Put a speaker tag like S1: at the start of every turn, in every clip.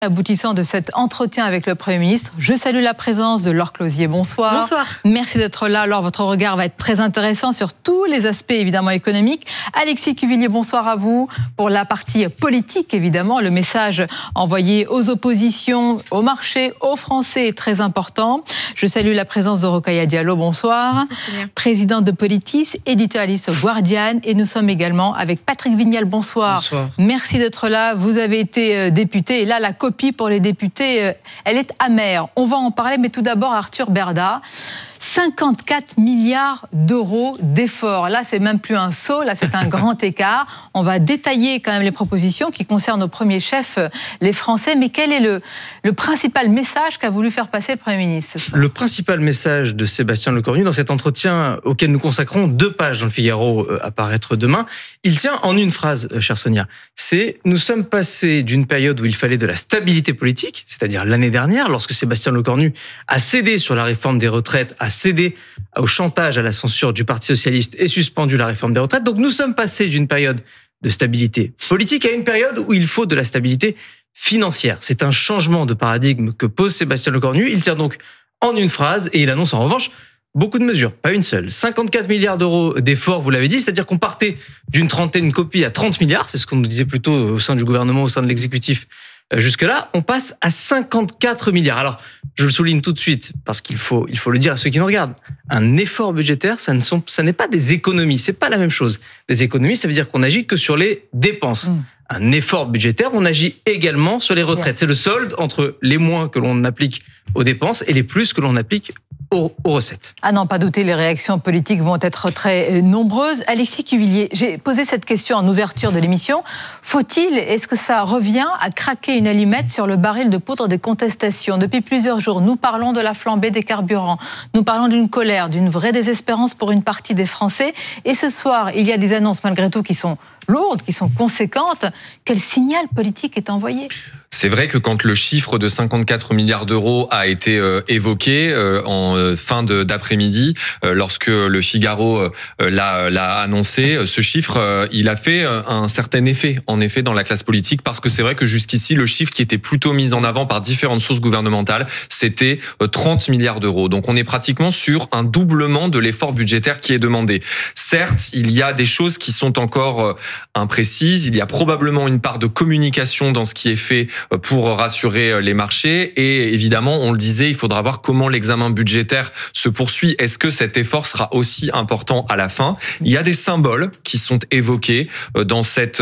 S1: Aboutissant de cet entretien avec le Premier ministre, je salue la présence de Laure Closier. Bonsoir.
S2: Bonsoir.
S1: Merci d'être là. Laure, votre regard va être très intéressant sur tous les aspects évidemment économiques. Alexis Cuvillier, bonsoir à vous. Pour la partie politique, évidemment, le message envoyé aux oppositions, au marché, aux Français est très important. Je salue la présence de Rokhaya Diallo. Bonsoir. Présidente de Politis, éditorialiste au Guardian. Et nous sommes également avec Patrick Vignal. Bonsoir.
S3: Bonsoir.
S1: Merci d'être là. vous avez été député, et là, la copie pour les députés, elle est amère. On va en parler, mais tout d'abord, Arthur Berda. 54 milliards d'euros d'efforts. Là, c'est même plus un saut, là, c'est un grand écart. On va détailler quand même les propositions qui concernent au premier chef les Français. Mais quel est le principal message qu'a voulu faire passer le Premier ministre ce soir ?
S3: Le principal message de Sébastien Lecornu dans cet entretien auquel nous consacrons 2 pages dans le Figaro à paraître demain, il tient en une phrase, chère Sonia. C'est « Nous sommes passés d'une période où il fallait de la stabilité politique, c'est-à-dire l'année dernière, lorsque Sébastien Lecornu a cédé sur la réforme des retraites, a cédé au chantage, à la censure du Parti socialiste et suspendu la réforme des retraites. Donc nous sommes passés d'une période de stabilité politique à une période où il faut de la stabilité financière. C'est un changement de paradigme que pose Sébastien Lecornu. Il tient donc en une phrase et il annonce en revanche beaucoup de mesures, pas une seule. 54 milliards d'euros d'efforts, vous l'avez dit, c'est-à-dire qu'on partait d'une trentaine copie à 30 milliards, c'est ce qu'on nous disait plutôt au sein du gouvernement, au sein de l'exécutif. Jusque-là, on passe à 54 milliards. Alors, je le souligne tout de suite, parce qu'il faut le dire à ceux qui nous regardent. Un effort budgétaire, ça n'est pas des économies, c'est pas la même chose. Des économies, ça veut dire qu'on n'agit que sur les dépenses. Un effort budgétaire, on agit également sur les retraites. C'est le solde entre les moins que l'on applique aux dépenses et les plus que l'on applique aux recettes.
S1: Ah non, pas douter, les réactions politiques vont être très nombreuses. Alexis Cuvillier, j'ai posé cette question en ouverture de l'émission. Est-ce que ça revient à craquer une allumette sur le baril de poudre des contestations ? Depuis plusieurs jours, nous parlons de la flambée des carburants. Nous parlons d'une colère, d'une vraie désespérance pour une partie des Français. Et ce soir, il y a des annonces malgré tout qui sont lourdes, qui sont conséquentes. Quel signal politique est envoyé ?
S4: C'est vrai que quand le chiffre de 54 milliards d'euros a été évoqué en fin d'après-midi, lorsque le Figaro l'a annoncé, ce chiffre, il a fait un certain effet, en effet, dans la classe politique, parce que c'est vrai que jusqu'ici, le chiffre qui était plutôt mis en avant par différentes sources gouvernementales, c'était 30 milliards d'euros. Donc on est pratiquement sur un doublement de l'effort budgétaire qui est demandé. Certes, il y a des choses qui sont encore imprécises, il y a probablement une part de communication dans ce qui est fait pour rassurer les marchés. Et évidemment, on le disait, il faudra voir comment l'examen budgétaire se poursuit. Est-ce que cet effort sera aussi important à la fin ? Il y a des symboles qui sont évoqués dans cette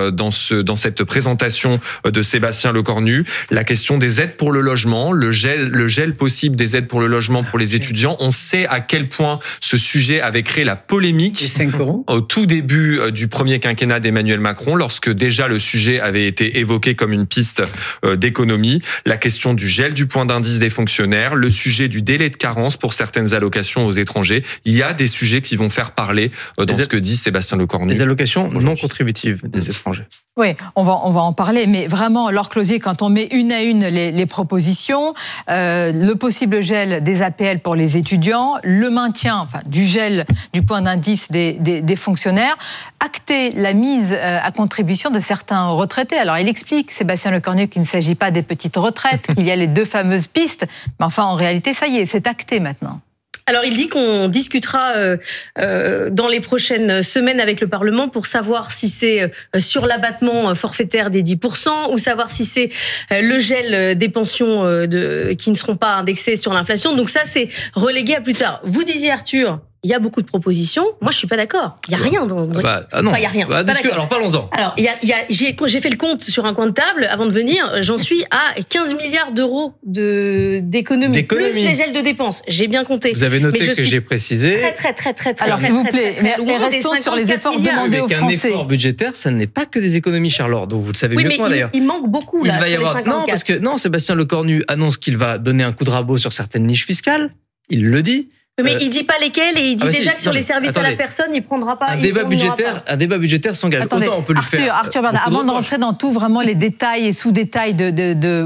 S4: présentation de Sébastien Lecornu. La question des aides pour le logement, le gel possible des aides pour le logement pour les étudiants. On sait à quel point ce sujet avait créé la polémique au tout début du premier quinquennat d'Emmanuel Macron, lorsque déjà le sujet avait été évoqué comme une piste d'économie, la question du gel du point d'indice des fonctionnaires, le sujet du délai de carence pour certaines allocations aux étrangers. Il y a des sujets qui vont faire parler dans ce que dit Sébastien Lecornu.
S3: Les allocations non contributives des étrangers.
S1: Oui, on va en parler, mais vraiment, Laure Closier, quand on met une à une les propositions, le possible gel des APL pour les étudiants, le maintien du gel du point d'indice des fonctionnaires, acter la mise à contribution de certains retraités. Alors, il explique, Sébastien Lecornu, qu'il ne s'agit pas des petites retraites, qu'il y a les 2 fameuses pistes, mais enfin, en réalité, ça y est, c'est acté maintenant.
S2: Alors, il dit qu'on discutera dans les prochaines semaines avec le Parlement pour savoir si c'est sur l'abattement forfaitaire des 10% ou savoir si c'est le gel des pensions qui ne seront pas indexées sur l'inflation. Donc ça, c'est relégué à plus tard. Vous disiez, Arthur, il y a beaucoup de propositions. Moi, je suis pas d'accord. Il y a rien dans.
S3: Non.
S2: Enfin, il y a rien.
S3: Alors parlons-en.
S2: Alors, j'ai fait le compte sur un coin de table avant de venir. J'en suis à 15 milliards d'euros d'économies plus les gels de dépenses. J'ai bien compté.
S3: Vous avez noté que j'ai précisé.
S2: Très.
S1: Alors, s'il vous plaît, mais restons sur les efforts demandés aux Français.
S3: Un effort budgétaire, ça n'est pas que des économies, cher Laure. Donc vous le savez mieux que moi d'ailleurs.
S2: Il manque beaucoup là.
S3: Il va y avoir Sébastien Lecornu annonce qu'il va donner un coup de rabot sur certaines niches fiscales. Il le dit.
S2: Mais il dit pas lesquelles et il dit déjà que sur les services à la personne, il prendra pas.
S3: Un débat budgétaire s'engage.
S1: Attendez,
S3: autant on peut le faire.
S1: Arthur Berda, avant de rentrer dans tout vraiment les détails et sous-détails de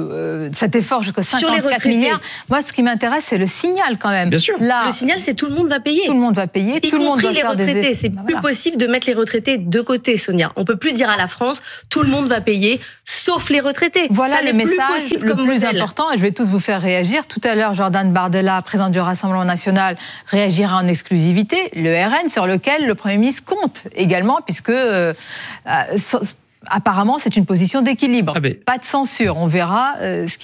S1: cet effort jusqu'à 54 milliards. Moi, ce qui m'intéresse, c'est le signal quand même.
S3: Bien sûr.
S2: Là, le signal, c'est tout le monde va payer.
S1: Tout le monde va payer, tout le monde doit faire des
S2: retraités. C'est plus possible de mettre les retraités de côté, Sonia. On peut plus dire à la France, tout le monde va payer, sauf les retraités.
S1: Voilà le message le plus important, et je vais tous vous faire réagir. Tout à l'heure, Jordan Bardella, président du Rassemblement national, réagira en exclusivité. Le RN, sur lequel le Premier ministre compte également, puisque apparemment, c'est une position d'équilibre. Pas de censure. On verra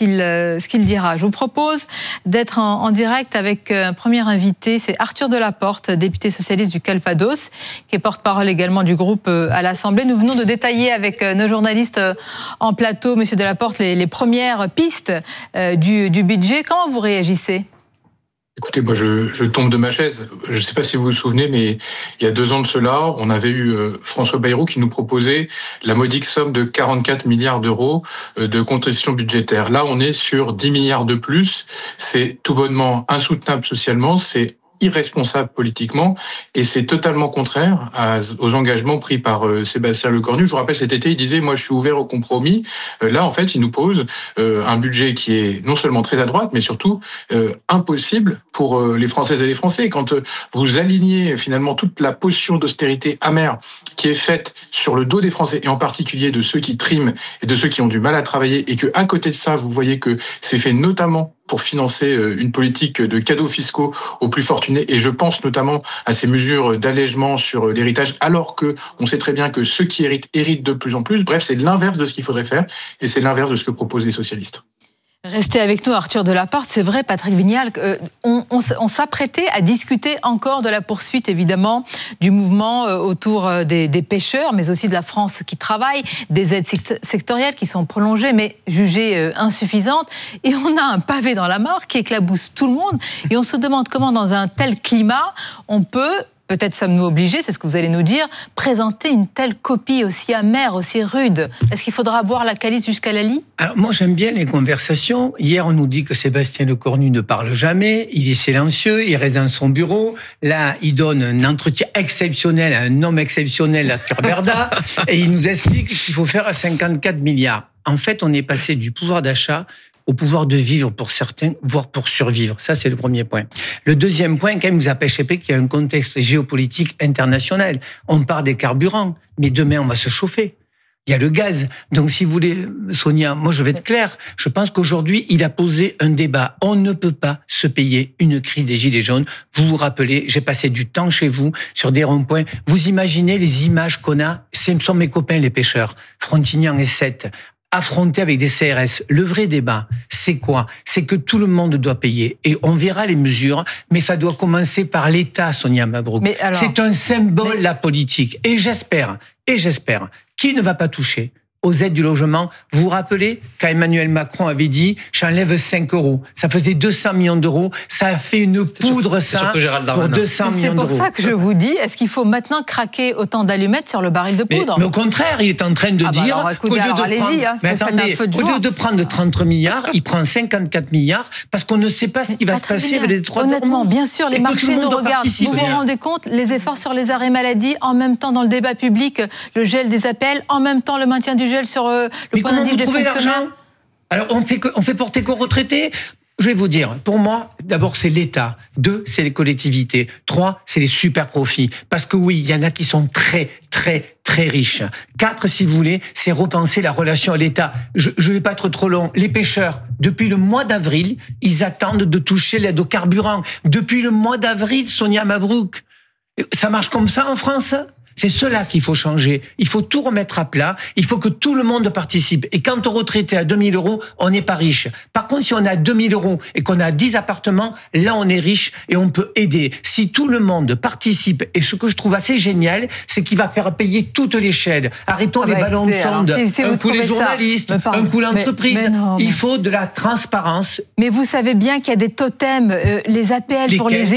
S1: ce qu'il dira. Je vous propose d'être en direct avec un premier invité. C'est Arthur Delaporte, député socialiste du Calvados, qui est porte-parole également du groupe à l'Assemblée. Nous venons de détailler avec nos journalistes en plateau, Monsieur Delaporte, les premières pistes du budget. Comment vous réagissez ?
S5: Écoutez, moi, je tombe de ma chaise. Je ne sais pas si vous vous souvenez, mais il y a 2 ans de cela, on avait eu François Bayrou qui nous proposait la modique somme de 44 milliards d'euros de concessions budgétaires. Là, on est sur 10 milliards de plus. C'est tout bonnement insoutenable socialement, c'est irresponsable politiquement, et c'est totalement contraire aux engagements pris par Sébastien Lecornu. Je vous rappelle, cet été, il disait « Moi, je suis ouvert au compromis ». Là, en fait, il nous pose un budget qui est non seulement très à droite, mais surtout impossible pour les Françaises et les Français. Quand vous alignez finalement toute la potion d'austérité amère qui est faite sur le dos des Français, et en particulier de ceux qui triment et de ceux qui ont du mal à travailler, et qu'à côté de ça, vous voyez que c'est fait notamment pour financer une politique de cadeaux fiscaux aux plus fortunés, et je pense notamment à ces mesures d'allègement sur l'héritage, alors que on sait très bien que ceux qui héritent de plus en plus. Bref, c'est l'inverse de ce qu'il faudrait faire, et c'est l'inverse de ce que proposent les socialistes.
S1: Restez avec nous, Arthur Delaporte. C'est vrai, Patrick Vignal, on s'apprêtait à discuter encore de la poursuite, évidemment, du mouvement autour des pêcheurs, mais aussi de la France qui travaille, des aides sectorielles qui sont prolongées, mais jugées insuffisantes. Et on a un pavé dans la mare qui éclabousse tout le monde. Et on se demande comment, dans un tel climat, on peut... Peut-être sommes-nous obligés, c'est ce que vous allez nous dire, présenter une telle copie aussi amère, aussi rude. Est-ce qu'il faudra boire la calice jusqu'à la lie ?
S6: Alors moi j'aime bien les conversations. Hier on nous dit que Sébastien Lecornu ne parle jamais, il est silencieux, il reste dans son bureau. Là il donne un entretien exceptionnel à un homme exceptionnel, Arthur Berda, et il nous explique qu'il faut faire 54 milliards. En fait on est passé du pouvoir d'achat au pouvoir de vivre pour certains, voire pour survivre. Ça, c'est le premier point. Le deuxième point, quand même, vous avez échappé qu'il y a un contexte géopolitique international. On parle des carburants, mais demain, on va se chauffer. Il y a le gaz. Donc, si vous voulez, Sonia, moi, je vais être clair. Je pense qu'aujourd'hui, il a posé un débat. On ne peut pas se payer une crise des Gilets jaunes. Vous vous rappelez, j'ai passé du temps chez vous sur des ronds-points. Vous imaginez les images qu'on a? Ce sont mes copains, les pêcheurs. Frontignan et Sète. Affronter avec des CRS. Le vrai débat, c'est quoi ? C'est que tout le monde doit payer. Et on verra les mesures, mais ça doit commencer par l'État, Sonia Mabrouk. C'est un symbole, la politique. Et j'espère, qu'il ne va pas toucher aux aides du logement. Vous vous rappelez, quand Emmanuel Macron avait dit « j'enlève 5 euros », ça faisait 200 millions d'euros, ça a fait une poudre, ça, pour 200 millions d'euros.
S1: C'est pour ça que je vous dis, est-ce qu'il faut maintenant craquer autant d'allumettes sur le baril de poudre ?
S6: Mais au contraire, il est en train de dire...
S1: Alors, écoutez, allez-y,
S6: au lieu de prendre 30 milliards, il prend 54 milliards, parce qu'on ne sait pas ce qui va se passer avec les 3
S1: honnêtement, bien sûr, les marchés nous regardent. Vous vous rendez compte, les efforts sur les arrêts maladie, en même temps dans le débat public, le gel des APL, en même temps le maintien du gel sur le point d'indice des fonctionnaires.
S6: Alors on fait porter qu'aux retraités. Je vais vous dire, pour moi, d'abord c'est l'État, 2 c'est les collectivités, 3 c'est les super profits. Parce que oui, il y en a qui sont très riches. 4, si vous voulez, c'est repenser la relation à l'État. Je vais pas être trop long. Les pêcheurs, depuis le mois d'avril, ils attendent de toucher l'aide au carburant. Depuis le mois d'avril, Sonia Mabrouk, ça marche comme ça en France ? C'est cela qu'il faut changer. Il faut tout remettre à plat. Il faut que tout le monde participe. Et quand on retraité à 2 000 euros, on n'est pas riche. Par contre, si on a 2 000 euros et qu'on a 10 appartements, là, on est riche et on peut aider. Si tout le monde participe, et ce que je trouve assez génial, c'est qu'il va faire payer toute l'échelle. Arrêtons les ballons de sonde.
S1: Un
S6: coup les journalistes, un coup l'entreprise. Il faut de la transparence.
S1: Mais vous savez bien qu'il y a des totems, les APL pour les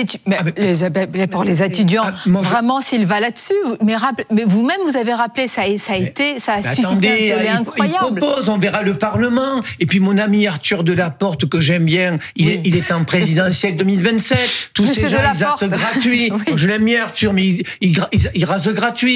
S1: étudiants. Vraiment, s'il va là-dessus. Mais vous-même, vous avez rappelé, ça a suscité un tollé incroyable.
S6: Il propose, on verra le Parlement. Et puis mon ami Arthur Delaporte, que j'aime bien, il est en présidentielle 2027. Tous ces gens, ils actent gratuits. Oui. Je l'aime bien, Arthur, mais il rase gratuit.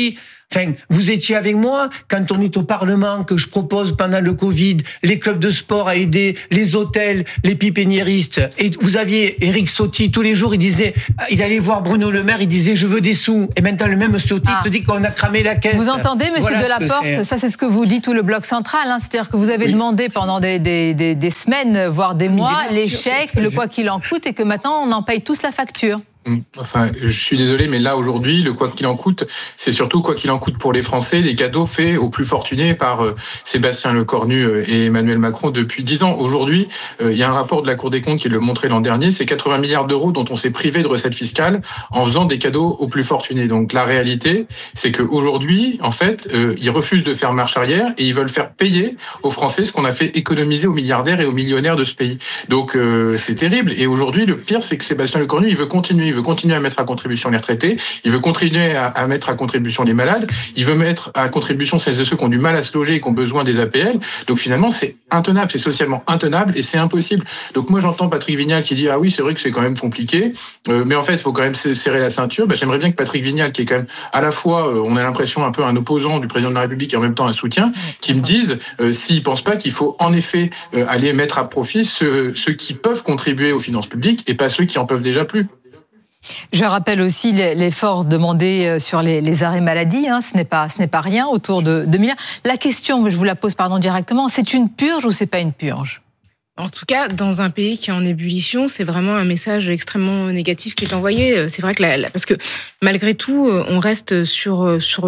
S6: Enfin, vous étiez avec moi quand on est au Parlement, que je propose pendant le Covid, les clubs de sport à aider, les hôtels, les pépiniéristes. Et vous aviez Éric Ciotti, tous les jours, il allait voir Bruno Le Maire, il disait je veux des sous. Et maintenant, le même Ciotti te dit qu'on a cramé la caisse.
S1: Vous entendez, monsieur Delaporte, ça c'est ce que vous dit tout le bloc central, hein, c'est-à-dire que vous avez demandé pendant des semaines, voire des mois, les chèques, le quoi qu'il en coûte, et que maintenant on en paye tous la facture.
S5: Enfin, je suis désolé, mais là, aujourd'hui, le quoi qu'il en coûte, c'est surtout quoi qu'il en coûte pour les Français, les cadeaux faits aux plus fortunés par Sébastien Lecornu et Emmanuel Macron depuis 10 ans. Aujourd'hui, il y a un rapport de la Cour des comptes qui le montrait l'an dernier, c'est 80 milliards d'euros dont on s'est privé de recettes fiscales en faisant des cadeaux aux plus fortunés. Donc, la réalité, c'est qu'aujourd'hui, en fait, ils refusent de faire marche arrière et ils veulent faire payer aux Français ce qu'on a fait économiser aux milliardaires et aux millionnaires de ce pays. Donc, c'est terrible. Et aujourd'hui, le pire, c'est que Sébastien Lecornu, il veut continuer à mettre à contribution les retraités, il veut continuer à mettre à contribution les malades, il veut mettre à contribution celles et ceux qui ont du mal à se loger et qui ont besoin des APL. Donc finalement, c'est intenable, c'est socialement intenable et c'est impossible. Donc moi, j'entends Patrick Vignal qui dit « Ah oui, c'est vrai que c'est quand même compliqué, mais en fait, il faut quand même serrer la ceinture. » J'aimerais bien que Patrick Vignal, qui est quand même à la fois, on a l'impression, un peu un opposant du président de la République et en même temps un soutien, qui me dise s'il ne pense pas qu'il faut en effet aller mettre à profit ceux qui peuvent contribuer aux finances publiques et pas ceux qui en peuvent déjà plus.
S1: Je rappelle aussi l'effort demandé sur les arrêts maladie. Hein, ce n'est pas rien, autour de 2 milliards. La question, je vous la pose directement, c'est une purge ou c'est pas une purge ?
S7: En tout cas, dans un pays qui est en ébullition, c'est vraiment un message extrêmement négatif qui est envoyé. C'est vrai que parce que malgré tout, on reste sur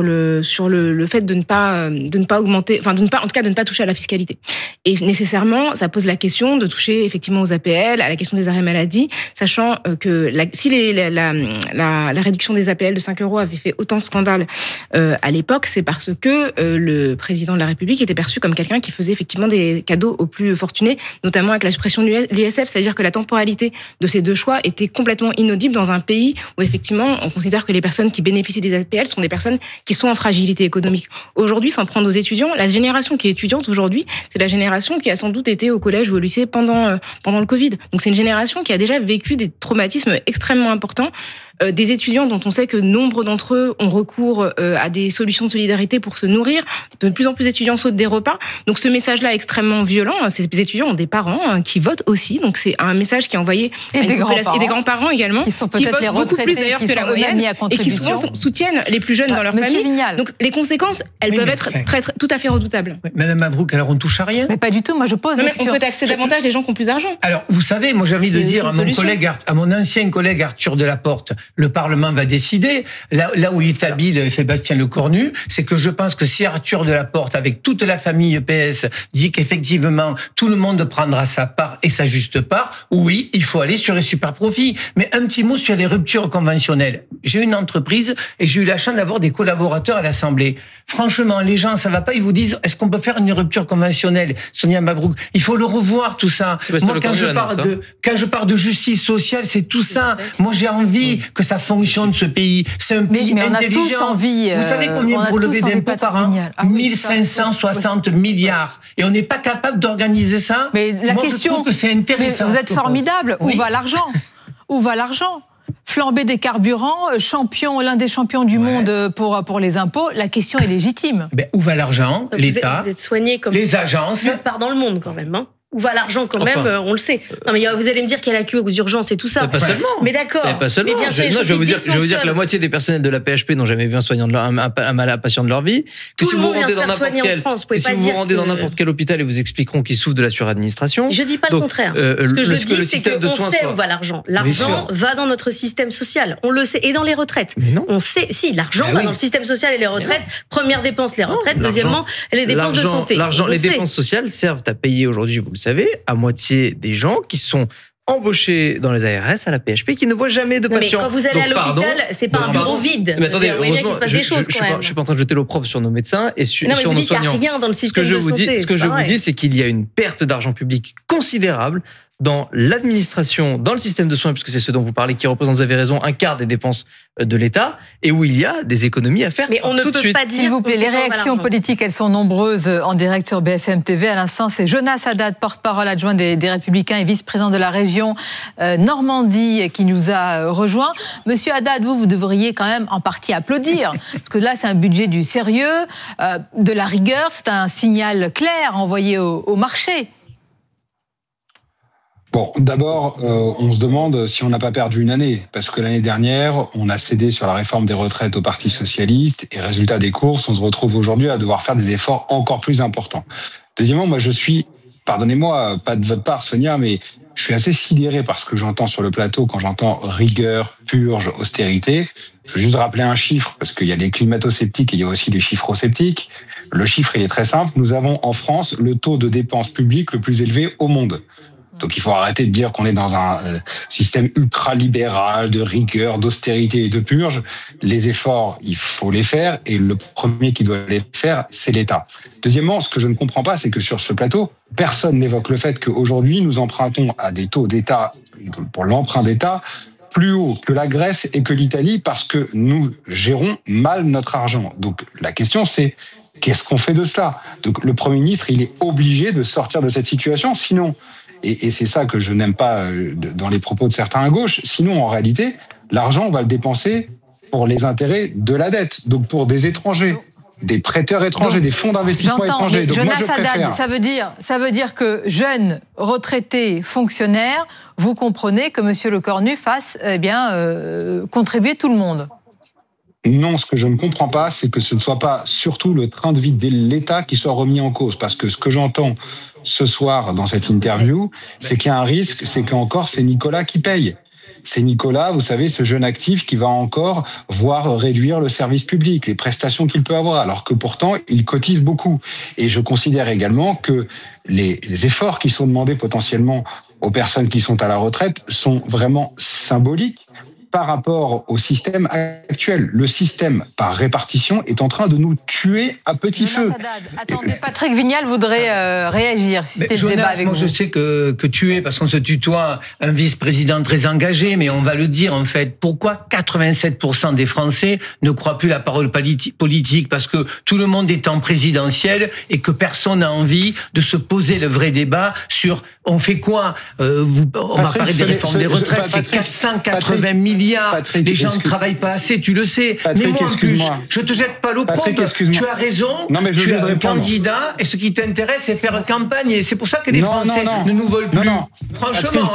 S7: le fait de ne pas augmenter, enfin de ne pas toucher à la fiscalité. Et nécessairement, ça pose la question de toucher effectivement aux APL, à la question des arrêts maladie, sachant que si la réduction des APL de 5 € avait fait autant de scandale à l'époque, c'est parce que le président de la République était perçu comme quelqu'un qui faisait effectivement des cadeaux aux plus fortunés, notamment avec la suppression de l'ISF, c'est-à-dire que la temporalité de ces deux choix était complètement inaudible dans un pays où effectivement on considère que les personnes qui bénéficient des APL sont des personnes qui sont en fragilité économique. Aujourd'hui, sans prendre aux étudiants, la génération qui est étudiante aujourd'hui, c'est la génération qui a sans doute été au collège ou au lycée pendant le Covid. Donc c'est une génération qui a déjà vécu des traumatismes extrêmement importants. Des étudiants dont on sait que nombre d'entre eux ont recours à des solutions de solidarité pour se nourrir. De plus en plus d'étudiants sautent des repas. Donc ce message-là est extrêmement violent. Ces étudiants ont des parents qui votent aussi. Donc c'est un message qui est envoyé
S1: et des
S7: grands-parents également,
S1: qui sont peut-être les retraités,
S7: plus d'ailleurs que la moyenne, et qui souvent soutiennent les plus jeunes dans leur famille.
S1: Vignal.
S7: Donc les conséquences, elles peuvent être tout à fait redoutables.
S6: Madame Mabrouk, alors on touche à rien.
S1: Mais pas du tout. Moi je pose des questions.
S7: On peut taxer davantage les gens qui ont plus d'argent.
S6: Alors vous savez, moi j'ai envie de dire à mon ancien collègue Arthur Delaporte, le Parlement va décider. Là où il est habile Sébastien Lecornu, c'est que je pense que si Arthur Delaporte, avec toute la famille PS, dit qu'effectivement tout le monde prendra sa part et sa juste part, oui, il faut aller sur les super profits. Mais un petit mot sur les ruptures conventionnelles. J'ai une entreprise et j'ai eu la chance d'avoir des collaborateurs à l'Assemblée. Franchement, les gens, ça va pas, ils vous disent, est-ce qu'on peut faire une rupture conventionnelle? Sonia Mabrouk, il faut le revoir tout ça. Moi, quand je parle de justice sociale, c'est tout ça. Moi, j'ai envie que ça fonctionne, ce pays. C'est un pays
S1: mais on
S6: intelligent.
S1: A tous envie,
S6: vous savez combien vous relevez d'impôts par an? 1560 milliards. Et on n'est pas capable d'organiser ça.
S1: Mais la question,
S6: je trouve que c'est intéressant.
S1: Vous êtes formidable. Oui. Où va l'argent? Où va l'argent? Flambée des carburants, l'un des champions du monde pour les impôts. La question est légitime.
S6: Où va l'argent? L'État,
S2: vous êtes soigné comme
S6: les agences.
S2: Nulle part dans le monde quand même. Où va l'argent quand même, on le sait. Non mais vous allez me dire qu'il y a la queue aux urgences et tout ça.
S3: Mais pas seulement.
S2: Mais d'accord.
S3: Mais pas seulement.
S2: Mais bien sûr,
S3: je vais vous dire que la moitié des personnels de la PHP n'ont jamais vu un patient de leur vie.
S2: Tout le monde vient se faire soigner en France.
S3: Si vous vous rendez dans n'importe quel hôpital et vous expliqueront qu'ils souffrent de la suradministration.
S2: Je dis pas le contraire. Ce que je dis, c'est qu'on sait où va l'argent. L'argent va dans notre système social. On le sait. Et dans les retraites. On sait, si, l'argent va dans le système social et les retraites. Première dépense, les retraites. Deuxièmement, les dépenses de santé.
S3: Les dépenses sociales servent à payer aujourd'hui, vous le savez, à moitié des gens qui sont embauchés dans les ARS à la PHP qui ne voient jamais de patients.
S2: Mais quand vous allez à l'hôpital, c'est pas un bureau vide.
S3: Mais attendez,
S2: heureusement, il se passe des choses quand même.
S3: Je suis pas en train de jeter l'opprobre sur nos médecins et sur nos soignants.
S2: Il n'y a rien dans le système de santé.
S3: Ce que je vous dis, c'est qu'il y a une perte d'argent public considérable dans l'administration, dans le système de soins, puisque c'est ce dont vous parlez, qui représente, vous avez raison, un quart des dépenses de l'État, et où il y a des économies à faire.
S2: Mais on ne
S3: tout de
S2: peut
S3: suite.
S2: pas dire.
S1: S'il vous plaît, les réactions politiques, elles sont nombreuses en direct sur BFM TV. À l'instant, c'est Jonas Haddad, porte-parole adjoint des Républicains et vice-président de la région Normandie, qui nous a rejoint. Monsieur Haddad, vous devriez quand même en partie applaudir, parce que là, c'est un budget du sérieux, de la rigueur, c'est un signal clair envoyé au marché.
S8: Bon, d'abord, on se demande si on n'a pas perdu une année, parce que l'année dernière, on a cédé sur la réforme des retraites au Parti socialiste, et résultat des courses, on se retrouve aujourd'hui à devoir faire des efforts encore plus importants. Deuxièmement, moi je suis, pardonnez-moi, pas de votre part Sonia, mais je suis assez sidéré par ce que j'entends sur le plateau quand j'entends rigueur, purge, austérité. Je veux juste rappeler un chiffre, parce qu'il y a les climato-sceptiques et il y a aussi les chiffro-sceptiques. Le chiffre, il est très simple. Nous avons en France le taux de dépenses publiques le plus élevé au monde. Donc il faut arrêter de dire qu'on est dans un système ultra-libéral de rigueur, d'austérité et de purge. Les efforts, il faut les faire, et le premier qui doit les faire, c'est l'État. Deuxièmement, ce que je ne comprends pas, c'est que sur ce plateau, personne n'évoque le fait qu'aujourd'hui, nous empruntons à des taux d'État, pour l'emprunt d'État, plus haut que la Grèce et que l'Italie, parce que nous gérons mal notre argent. Donc la question, c'est qu'est-ce qu'on fait de cela ? Donc le Premier ministre, il est obligé de sortir de cette situation, sinon... Et c'est ça que je n'aime pas dans les propos de certains à gauche. Sinon, en réalité, l'argent, on va le dépenser pour les intérêts de la dette, donc pour des étrangers, des prêteurs étrangers, donc, des fonds d'investissement étrangers.
S1: Donc Jonas Haddad, ça veut dire que jeunes, retraités, fonctionnaires, vous comprenez que M. Lecornu fasse contribuer tout le monde.
S8: Non, ce que je ne comprends pas, c'est que ce ne soit pas surtout le train de vie de l'État qui soit remis en cause. Parce que ce que j'entends ce soir dans cette interview, c'est qu'il y a un risque, c'est qu'encore c'est Nicolas qui paye. C'est Nicolas, vous savez, ce jeune actif qui va encore voir réduire le service public, les prestations qu'il peut avoir, alors que pourtant, il cotise beaucoup. Et je considère également que les efforts qui sont demandés potentiellement aux personnes qui sont à la retraite sont vraiment symboliques par rapport au système actuel. Le système par répartition est en train de nous tuer à petit feu.
S1: Attendez, Patrick Vignal voudrait réagir, susciter le débat avec
S6: moi
S1: vous.
S6: Je sais que tuer, parce qu'on se tutoie, un vice-président très engagé, mais on va le dire en fait. Pourquoi 87% des Français ne croient plus la parole politique ? Parce que tout le monde est en présidentielle et que personne n'a envie de se poser le vrai débat sur on fait quoi ? On va parler des réformes des retraites, c'est 480 milliards.
S8: Patrick,
S6: les gens ne travaillent pas assez, tu le sais.
S8: Patrick,
S6: mais moi, en plus, je te jette pas l'opprobre. Tu as raison.
S8: Non, mais
S6: tu es un candidat et ce qui t'intéresse, c'est faire campagne. Et c'est pour ça que les Français ne nous veulent plus. Franchement,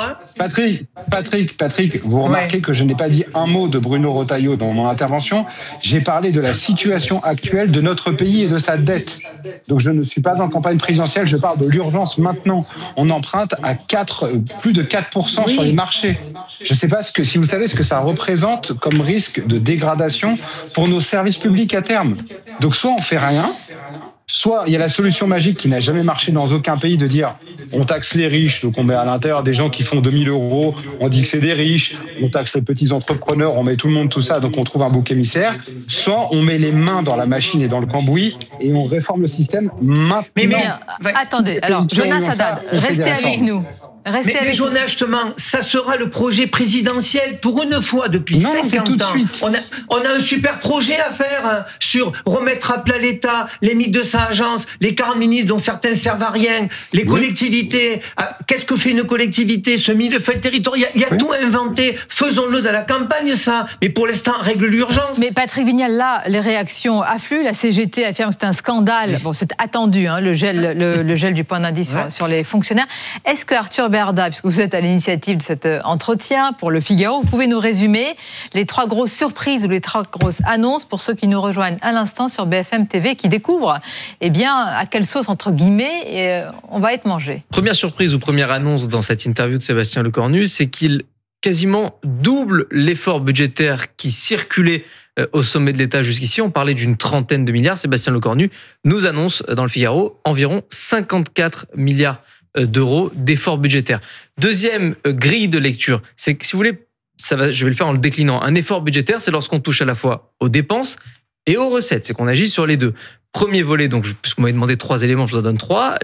S8: Patrick, vous remarquez que je n'ai pas dit un mot de Bruno Retailleau dans mon intervention. J'ai parlé de la situation actuelle de notre pays et de sa dette. Donc je ne suis pas en campagne présidentielle, je parle de l'urgence maintenant. On emprunte à plus de 4% sur les marchés. Je ne sais pas si vous savez ce que ça représente comme risque de dégradation pour nos services publics à terme. Donc soit on fait rien, soit il y a la solution magique qui n'a jamais marché dans aucun pays de dire on taxe les riches, donc on met à l'intérieur des gens qui font 2000 €, on dit que c'est des riches, on taxe les petits entrepreneurs, on met tout le monde tout ça, donc on trouve un bouc émissaire, soit on met les mains dans la machine et dans le cambouis et on réforme le système maintenant.
S1: Mais attendez, alors Jonas Haddad, restez avec nous.
S6: Mais Jonas, justement, ça sera le projet présidentiel pour une fois depuis 50 ans. On a un super projet à faire sur remettre à plat l'État, les 1200 agences, les 40 ministres dont certains servent à rien, les collectivités. Qu'est-ce que fait une collectivité, ce millefeuille territorial? Il y a tout inventé. Faisons-le dans la campagne, ça. Mais pour l'instant, règle l'urgence.
S1: Mais Patrick Vignal, là, les réactions affluent. La CGT affirme que c'est un scandale. Bon, c'est attendu, hein, le gel du point d'indice sur les fonctionnaires. Est-ce que Arthur Berda, puisque vous êtes à l'initiative de cet entretien pour Le Figaro, vous pouvez nous résumer les 3 grosses surprises ou les 3 grosses annonces pour ceux qui nous rejoignent à l'instant sur BFM TV, qui découvrent à quelle sauce, entre guillemets, on va être mangé.
S3: Première surprise ou première annonce dans cette interview de Sébastien Lecornu, c'est qu'il quasiment double l'effort budgétaire qui circulait au sommet de l'État jusqu'ici. On parlait d'une 30aine de milliards. Sébastien Lecornu nous annonce dans Le Figaro environ 54 milliards d'euros d'efforts budgétaires. Deuxième grille de lecture, c'est que si vous voulez, je vais le faire en le déclinant. Un effort budgétaire, c'est lorsqu'on touche à la fois aux dépenses et aux recettes, c'est qu'on agit sur les deux. Premier volet, donc puisqu'on m'avait demandé 3 éléments, je vous en donne 3.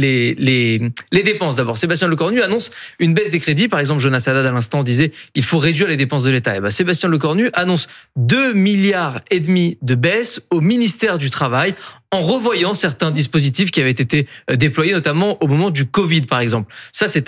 S3: Les dépenses d'abord. Sébastien Lecornu annonce une baisse des crédits. Par exemple, Jonas Haddad à l'instant disait il faut réduire les dépenses de l'État. Et ben, Sébastien Lecornu annonce 2,5 milliards de baisse au ministère du Travail en revoyant certains dispositifs qui avaient été déployés, notamment au moment du Covid, par exemple. Ça, c'est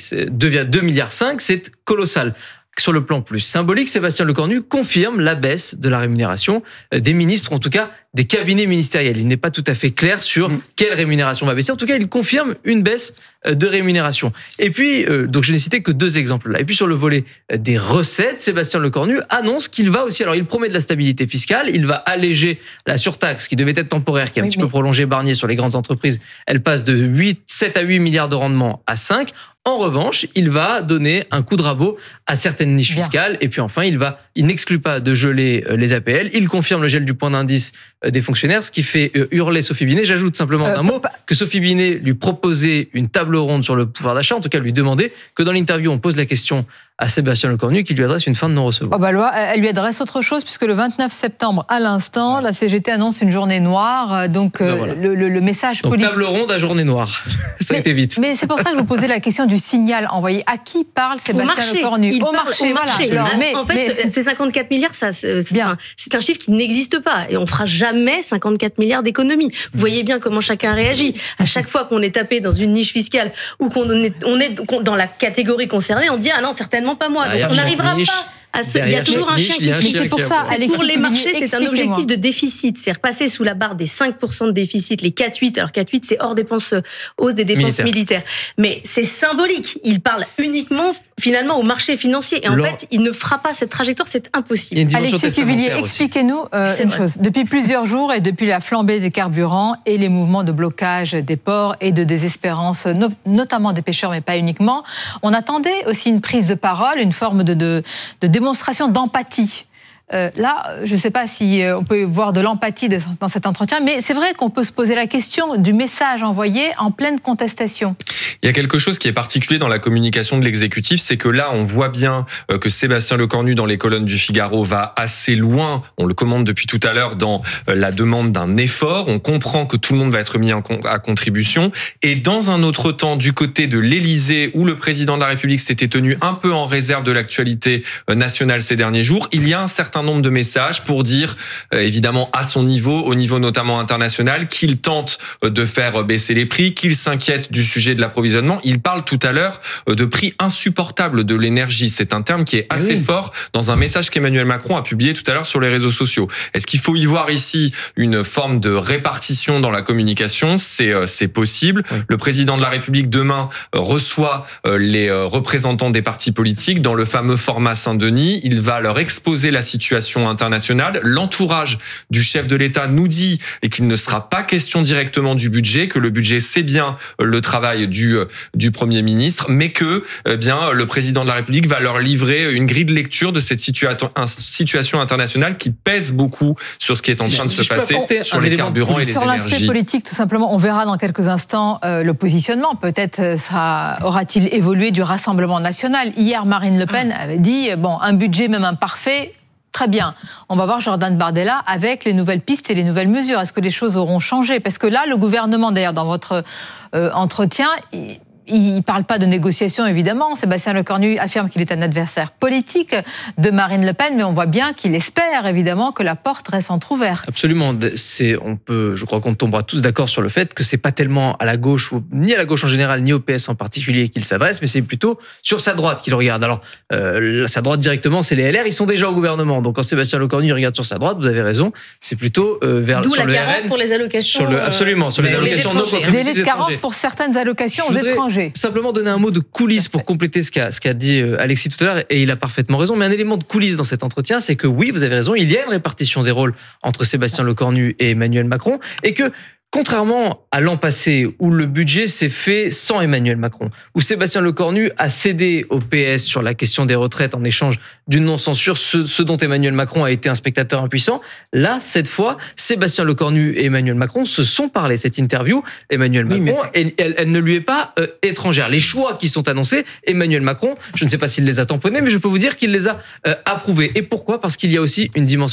S3: 2,5 milliards, c'est colossal. Sur le plan plus symbolique, Sébastien Lecornu confirme la baisse de la rémunération des ministres, en tout cas des cabinets ministériels. Il n'est pas tout à fait clair sur quelle rémunération va baisser. En tout cas, il confirme une baisse de rémunération. Et puis, donc je n'ai cité que 2 exemples là. Et puis sur le volet des recettes, Sébastien Lecornu annonce qu'il va aussi, alors il promet de la stabilité fiscale, il va alléger la surtaxe qui devait être temporaire, qui est un petit peu prolongée Barnier sur les grandes entreprises. Elle passe de 7 à 8 milliards de rendement à 5. En revanche, il va donner un coup de rabot à certaines niches fiscales. Et puis enfin, il n'exclut pas de geler les APL. Il confirme le gel du point d'indice des fonctionnaires, ce qui fait hurler Sophie Binet. J'ajoute simplement un mot, que Sophie Binet lui proposait une table ronde sur le pouvoir d'achat, en tout cas lui demandait que dans l'interview, on pose la question à Sébastien Lecornu qui lui adresse une fin de non-recevoir.
S1: Elle lui adresse autre chose puisque le 29 septembre, à l'instant, la CGT annonce une journée noire. Donc voilà. le message politique.
S3: Table ronde à journée noire. Ça a été vite.
S1: Mais c'est pour ça que je vous posais la question du signal envoyé. À qui parle Sébastien Lecornu?
S2: Au marché. En fait, ces 54 milliards, c'est un chiffre qui n'existe pas. Et on fera jamais 54 milliards d'économies. Vous voyez bien comment chacun réagit. À chaque fois qu'on est tapé dans une niche fiscale ou qu'on est dans la catégorie concernée, on dit ah non, certainement pas moi. Donc on n'arrivera pas il y a toujours un chien qui crie.
S1: Mais c'est pour ça, Alexis,
S2: pour les marchés, c'est un objectif de déficit. C'est repasser sous la barre des 5% de déficit, les 4,8. Alors 4,8, c'est hors hausse des dépenses militaires. Mais c'est symbolique. Il parle uniquement, finalement, au marché financier. Et en fait, il ne fera pas cette trajectoire, c'est impossible.
S1: Alexis Cuvillier, expliquez-nous une chose. Depuis plusieurs jours et depuis la flambée des carburants et les mouvements de blocage des ports et de désespérance, notamment des pêcheurs, mais pas uniquement, on attendait aussi une prise de parole, une forme de démonstration d'empathie. Là, je ne sais pas si on peut voir de l'empathie dans cet entretien, mais c'est vrai qu'on peut se poser la question du message envoyé en pleine contestation.
S4: Il y a quelque chose qui est particulier dans la communication de l'exécutif, c'est que là, on voit bien que Sébastien Lecornu, dans les colonnes du Figaro, va assez loin, on le commande depuis tout à l'heure, dans la demande d'un effort. On comprend que tout le monde va être mis à contribution. Et dans un autre temps, du côté de l'Élysée, où le président de la République s'était tenu un peu en réserve de l'actualité nationale ces derniers jours, il y a un certain nombre de messages pour dire, évidemment, à son niveau, au niveau notamment international, qu'il tente de faire baisser les prix, qu'il s'inquiète du sujet de l'approvisionnement. Il parle tout à l'heure de prix insupportables de l'énergie. C'est un terme qui est assez fort dans un message qu'Emmanuel Macron a publié tout à l'heure sur les réseaux sociaux. Est-ce qu'il faut y voir ici une forme de répartition dans la communication? C'est possible. Oui. Le président de la République, demain, reçoit les représentants des partis politiques dans le fameux format Saint-Denis. Il va leur exposer la situation internationale. L'entourage du chef de l'État nous dit qu'il ne sera pas question directement du budget, que le budget c'est bien le travail du Premier ministre, mais que le président de la République va leur livrer une grille de lecture de cette situation internationale qui pèse beaucoup sur ce qui est en train de se passer sur les carburants et les énergies.
S1: Sur l'aspect politique, tout simplement, on verra dans quelques instants le positionnement. Peut-être aura-t-il évolué du Rassemblement national. Hier, Marine Le Pen avait dit un budget même imparfait. Très bien. On va voir Jordan Bardella avec les nouvelles pistes et les nouvelles mesures. Est-ce que les choses auront changé? Parce que là, le gouvernement, d'ailleurs, dans votre entretien, il ne parle pas de négociation, évidemment. Sébastien Lecornu affirme qu'il est un adversaire politique de Marine Le Pen, mais on voit bien qu'il espère, évidemment, que la porte reste entrouverte.
S3: Absolument. Je crois qu'on tombera tous d'accord sur le fait que c'est pas tellement à la gauche, ni à la gauche en général, ni au PS en particulier qu'il s'adresse, mais c'est plutôt sur sa droite qu'il regarde. Alors, sa droite directement, c'est les LR, ils sont déjà au gouvernement. Donc, quand Sébastien Lecornu regarde sur sa droite, vous avez raison, c'est plutôt vers
S2: sur
S3: le RN.
S2: D'où la carence pour les allocations.
S3: Absolument, sur les allocations non contributives.
S1: Délai de carence pour certaines allocations aux étrangers.
S3: Simplement donner un mot de coulisses pour compléter ce qu'a dit Alexis tout à l'heure, et il a parfaitement raison, mais un élément de coulisses dans cet entretien, c'est que oui, vous avez raison, il y a une répartition des rôles entre Sébastien Lecornu et Emmanuel Macron, et que contrairement à l'an passé, où le budget s'est fait sans Emmanuel Macron, où Sébastien Lecornu a cédé au PS sur la question des retraites en échange d'une non-censure, ce dont Emmanuel Macron a été un spectateur impuissant, là, cette fois, Sébastien Lecornu et Emmanuel Macron se sont parlé. Cette interview, Emmanuel Macron, elle ne lui est pas étrangère. Les choix qui sont annoncés, Emmanuel Macron, je ne sais pas s'il les a tamponnés, mais je peux vous dire qu'il les a approuvés. Et pourquoi ? Parce qu'il y a aussi une dimension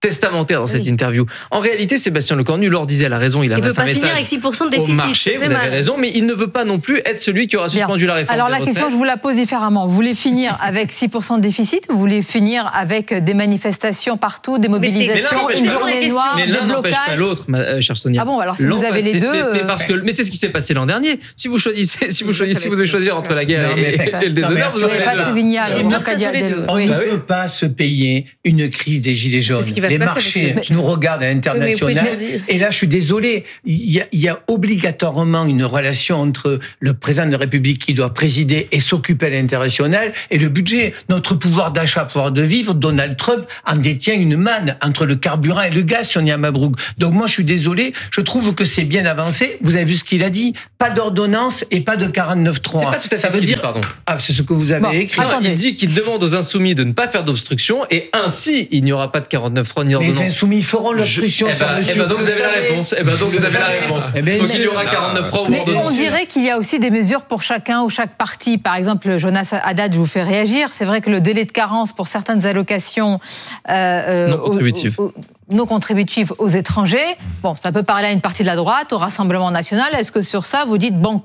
S3: testamentaire dans cette interview. En réalité, Sébastien Lecornu leur disait, elle a raison, il adresse un message
S2: avec 6% de déficit,
S3: au marché, vous avez raison, mais il ne veut pas non plus être celui qui aura suspendu la réforme.
S1: Alors la question, je vous la pose différemment. Vous voulez finir avec 6% de déficit ou vous voulez finir avec des manifestations partout, des mobilisations, une journée noire, des blocages?
S3: Mais l'un n'empêche pas l'autre, chère Sonia.
S1: Ah bon, alors si vous avez les deux...
S3: Mais c'est ce qui s'est passé l'an dernier. Si vous devez choisir entre la guerre et le déshonneur, vous aurez les deux.
S6: On ne peut pas se payer une crise des gilets jaunes. Les marchés nous regardent à l'international. Et là, je suis désolé, il y a obligatoirement une relation entre le président de la République qui doit présider et s'occuper à l'international et le budget. Notre pouvoir d'achat, pouvoir de vivre, Donald Trump en détient une manne entre le carburant et le gaz, Sonia Mabrouk. Donc moi, je suis désolé, je trouve que c'est bien avancé. Vous avez vu ce qu'il a dit, pas d'ordonnance et pas de 49.3.
S3: C'est pas tout à fait ce qu'il dit, pardon.
S6: Ah, c'est ce que vous avez écrit.
S3: Il dit qu'il demande aux insoumis de ne pas faire d'obstruction et ainsi, il n'y aura pas de 49.3 ni d'ordonnance.
S6: Les insoumis feront l'obstruction sur le sujet.
S3: Donc vous avez la réponse. Donc il y aura 49.3 ou ordonnance.
S1: On dirait qu'il y a aussi des mesures pour chacun ou chaque parti. Par exemple, Jonas Haddad, je vous fais réagir. C'est vrai que le délai de carence pour certaines allocations non contributives aux étrangers, bon, ça peut parler à une partie de la droite, au Rassemblement national. Est-ce que sur ça, vous dites banco ?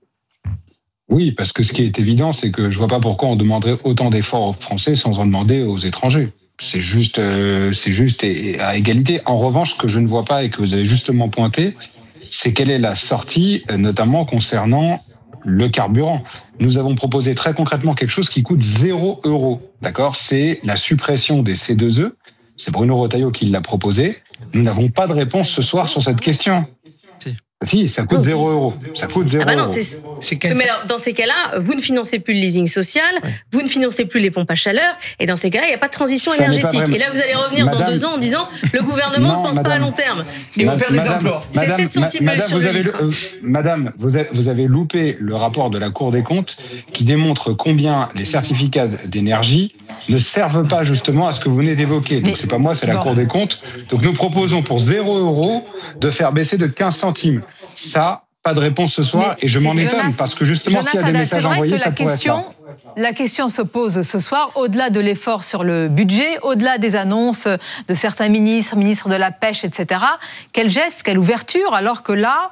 S8: Oui, parce que ce qui est évident, c'est que je ne vois pas pourquoi on demanderait autant d'efforts aux Français sans en demander aux étrangers. C'est juste et à égalité. En revanche, ce que je ne vois pas et que vous avez justement pointé, c'est quelle est la sortie, notamment concernant le carburant. Nous avons proposé très concrètement quelque chose qui coûte 0 €. D'accord ? C'est la suppression des C2E. C'est Bruno Retailleau qui l'a proposé. Nous n'avons pas de réponse ce soir sur cette question. Si, ça coûte 0 €. Ça coûte 0 €.
S2: Mais alors, dans ces cas-là, vous ne financez plus le leasing social, vous ne financez plus les pompes à chaleur, et dans ces cas-là, il n'y a pas de transition énergétique. Et là, vous allez revenir dans 2 ans en disant le gouvernement ne pense pas à long terme.
S6: Ils vont faire des emplois.
S2: C'est 7 centimes sur le litre.
S8: Madame, vous avez loupé le rapport de la Cour des comptes qui démontre combien les certificats d'énergie ne servent pas justement à ce que vous venez d'évoquer. Donc, c'est pas moi, c'est la Cour des comptes. Donc, nous proposons pour 0 € de faire baisser de 15 centimes. Ça, pas de réponse ce soir, et je m'en étonne, parce que justement, s'il y a des messages envoyés, ça pourrait être
S1: La question se pose ce soir, au-delà de l'effort sur le budget, au-delà des annonces de certains ministres de la pêche, etc. Quel geste, quelle ouverture, alors que là,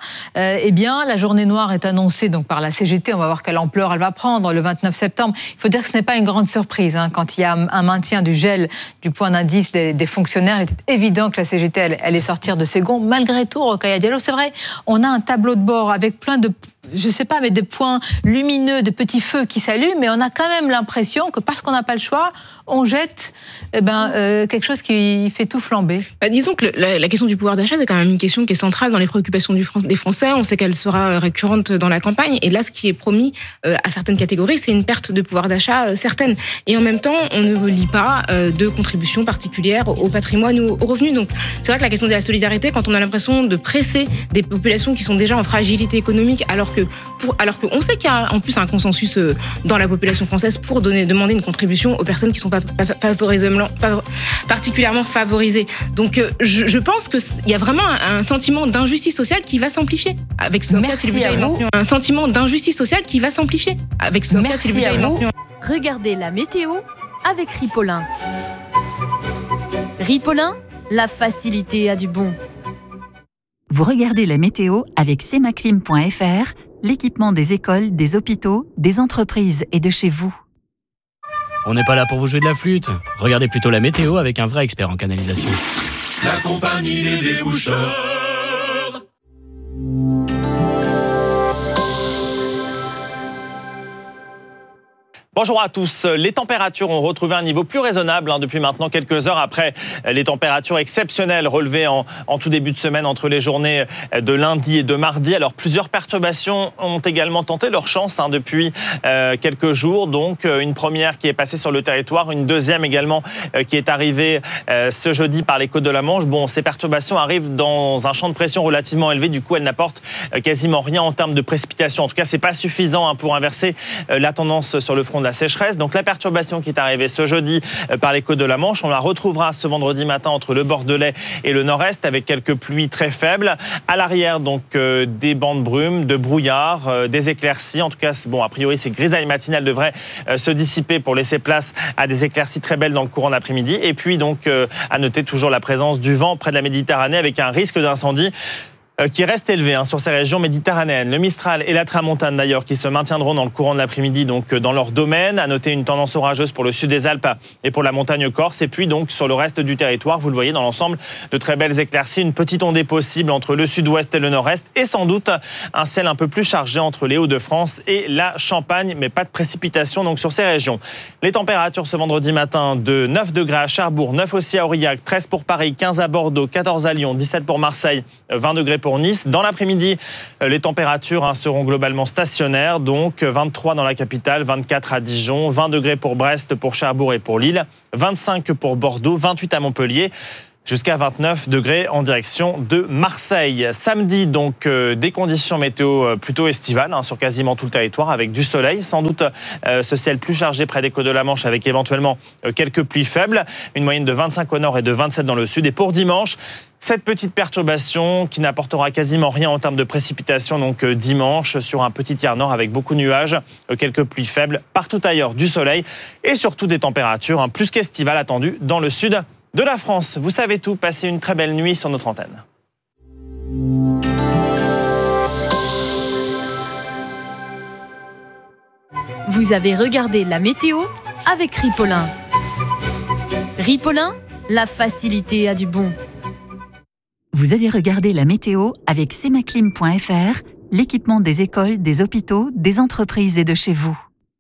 S1: la journée noire est annoncée donc par la CGT. On va voir quelle ampleur elle va prendre le 29 septembre. Il faut dire que ce n'est pas une grande surprise. Quand il y a un maintien du gel du point d'indice des fonctionnaires, il était évident que la CGT allait sortir de ses gonds. Malgré tout, Rokhaya Diallo, c'est vrai, on a un tableau de bord avec plein de... je sais pas, mais des points lumineux, de petits feux qui s'allument, mais on a quand même l'impression que parce qu'on n'a pas le choix, on jette quelque chose qui fait tout flamber.
S7: Disons que la question du pouvoir d'achat, c'est quand même une question qui est centrale dans les préoccupations des Français. On sait qu'elle sera récurrente dans la campagne. Et là, ce qui est promis à certaines catégories, c'est une perte de pouvoir d'achat certaine. Et en même temps, on ne lit pas de contributions particulières au patrimoine ou aux revenus. Donc, c'est vrai que la question de la solidarité, quand on a l'impression de presser des populations qui sont déjà en fragilité économique, alors que on sait qu'il y a en plus un consensus dans la population française pour demander une contribution aux personnes qui sont particulièrement favorisées. Donc je pense qu'il y a vraiment un sentiment d'injustice sociale qui va s'amplifier avec ce
S1: Merci à vous.
S7: Un sentiment d'injustice sociale qui va s'amplifier avec ce
S1: Merci à vous.
S9: Regardez la météo avec Ripolin. Ripolin, la facilité a du bon.
S10: Vous regardez la météo avec semaclim.fr, l'équipement des écoles, des hôpitaux, des entreprises et de chez vous.
S11: On n'est pas là pour vous jouer de la flûte. Regardez plutôt la météo avec un vrai expert en canalisation.
S12: La compagnie des déboucheurs.
S13: Bonjour à tous. Les températures ont retrouvé un niveau plus raisonnable depuis maintenant quelques heures après les températures exceptionnelles relevées en tout début de semaine entre les journées de lundi et de mardi. Alors plusieurs perturbations ont également tenté leur chance depuis quelques jours. Donc une première qui est passée sur le territoire, une deuxième également qui est arrivée ce jeudi par les côtes de la Manche. Bon, ces perturbations arrivent dans un champ de pression relativement élevé. Du coup, elles n'apportent quasiment rien en termes de précipitations. En tout cas, c'est pas suffisant pour inverser la tendance sur le front la sécheresse. Donc la perturbation qui est arrivée ce jeudi par les côtes de la Manche, on la retrouvera ce vendredi matin entre le Bordelais et le Nord-Est avec quelques pluies très faibles. À l'arrière, donc des bancs de brume, de brouillard, des éclaircies. En tout cas, a priori, ces grisailles matinales devraient se dissiper pour laisser place à des éclaircies très belles dans le courant d'après-midi. Et puis, donc, à noter toujours la présence du vent près de la Méditerranée avec un risque d'incendie qui reste élevé sur ces régions méditerranéennes. Le Mistral et la Tramontane d'ailleurs qui se maintiendront dans le courant de l'après-midi, donc dans leur domaine. À noter une tendance orageuse pour le sud des Alpes et pour la montagne corse. Et puis donc sur le reste du territoire, vous le voyez dans l'ensemble, de très belles éclaircies, une petite ondée possible entre le sud-ouest et le nord-est. Et sans doute un ciel un peu plus chargé entre les Hauts-de-France et la Champagne, mais pas de précipitation donc sur ces régions. Les températures ce vendredi matin de 9 degrés à Cherbourg, 9 aussi à Aurillac, 13 pour Paris, 15 à Bordeaux, 14 à Lyon, 17 pour Marseille, 20 degrés pour Nice. Dans l'après-midi, les températures seront globalement stationnaires, donc 23 dans la capitale, 24 à Dijon, 20 degrés pour Brest, pour Cherbourg et pour Lille, 25 pour Bordeaux, 28 à Montpellier, jusqu'à 29 degrés en direction de Marseille. Samedi, donc, des conditions météo plutôt estivales sur quasiment tout le territoire, avec du soleil. Sans doute ce ciel plus chargé près des côtes de la Manche, avec éventuellement quelques pluies faibles. Une moyenne de 25 au nord et de 27 dans le sud. Et pour dimanche, cette petite perturbation qui n'apportera quasiment rien en termes de précipitations, donc dimanche, sur un petit tiers nord avec beaucoup de nuages, quelques pluies faibles. Partout ailleurs, du soleil et surtout des températures plus qu'estivales attendues dans le sud de la France. Vous savez tout, passez une très belle nuit sur notre antenne.
S9: Vous avez regardé la météo avec Ripollin. Ripollin, la facilité a du bon.
S10: Vous avez regardé la météo avec semaclim.fr, l'équipement des écoles, des hôpitaux, des entreprises et de chez vous.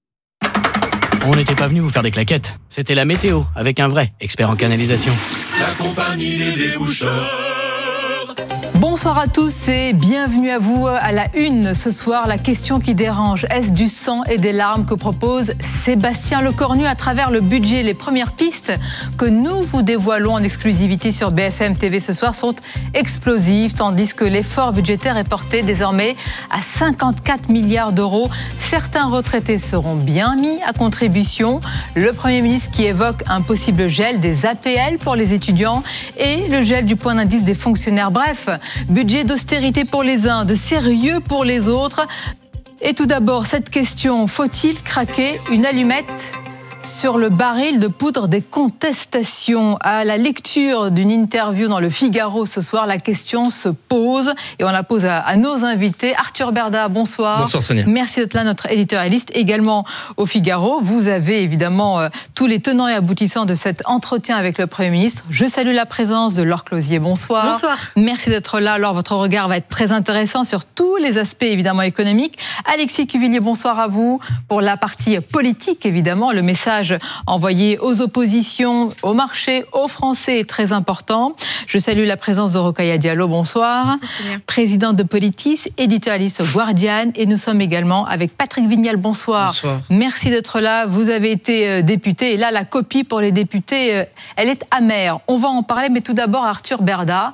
S11: On n'était pas venu vous faire des claquettes. C'était la météo, avec un vrai expert en canalisation.
S12: La compagnie des déboucheurs.
S1: Bonsoir à tous et bienvenue à vous à la une. Ce soir, la question qui dérange, est-ce du sang et des larmes que propose Sébastien Lecornu à travers le budget? Les premières pistes que nous vous dévoilons en exclusivité sur BFM TV ce soir sont explosives, tandis que l'effort budgétaire est porté désormais à 54 milliards d'euros. Certains retraités seront bien mis à contribution. Le Premier ministre qui évoque un possible gel des APL pour les étudiants et le gel du point d'indice des fonctionnaires. Bref, budget d'austérité pour les uns, de sérieux pour les autres. Et tout d'abord, cette question, faut-il craquer une allumette sur le baril de poudre des contestations? À la lecture d'une interview dans le Figaro ce soir, la question se pose et on la pose à nos invités. Arthur Berda, bonsoir.
S3: Bonsoir Sonia.
S1: Merci d'être là, notre éditorialiste. Également au Figaro, vous avez évidemment tous les tenants et aboutissants de cet entretien avec le Premier ministre. Je salue la présence de Laure Closier. Bonsoir.
S2: Bonsoir.
S1: Merci d'être là. Alors, votre regard va être très intéressant sur tous les aspects évidemment économiques. Alexis Cuvillier, bonsoir à vous. Pour la partie politique, évidemment, le message envoyé aux oppositions, au marché, aux Français est très important. Je salue la présence de Rokhaya Diallo, bonsoir. Présidente de Politis, éditorialiste au Guardian. Et nous sommes également avec Patrick Vignal, bonsoir.
S3: Bonsoir.
S1: Merci d'être là. Vous avez été député et là, la copie pour les députés, elle est amère. On va en parler, mais tout d'abord, Arthur Berda.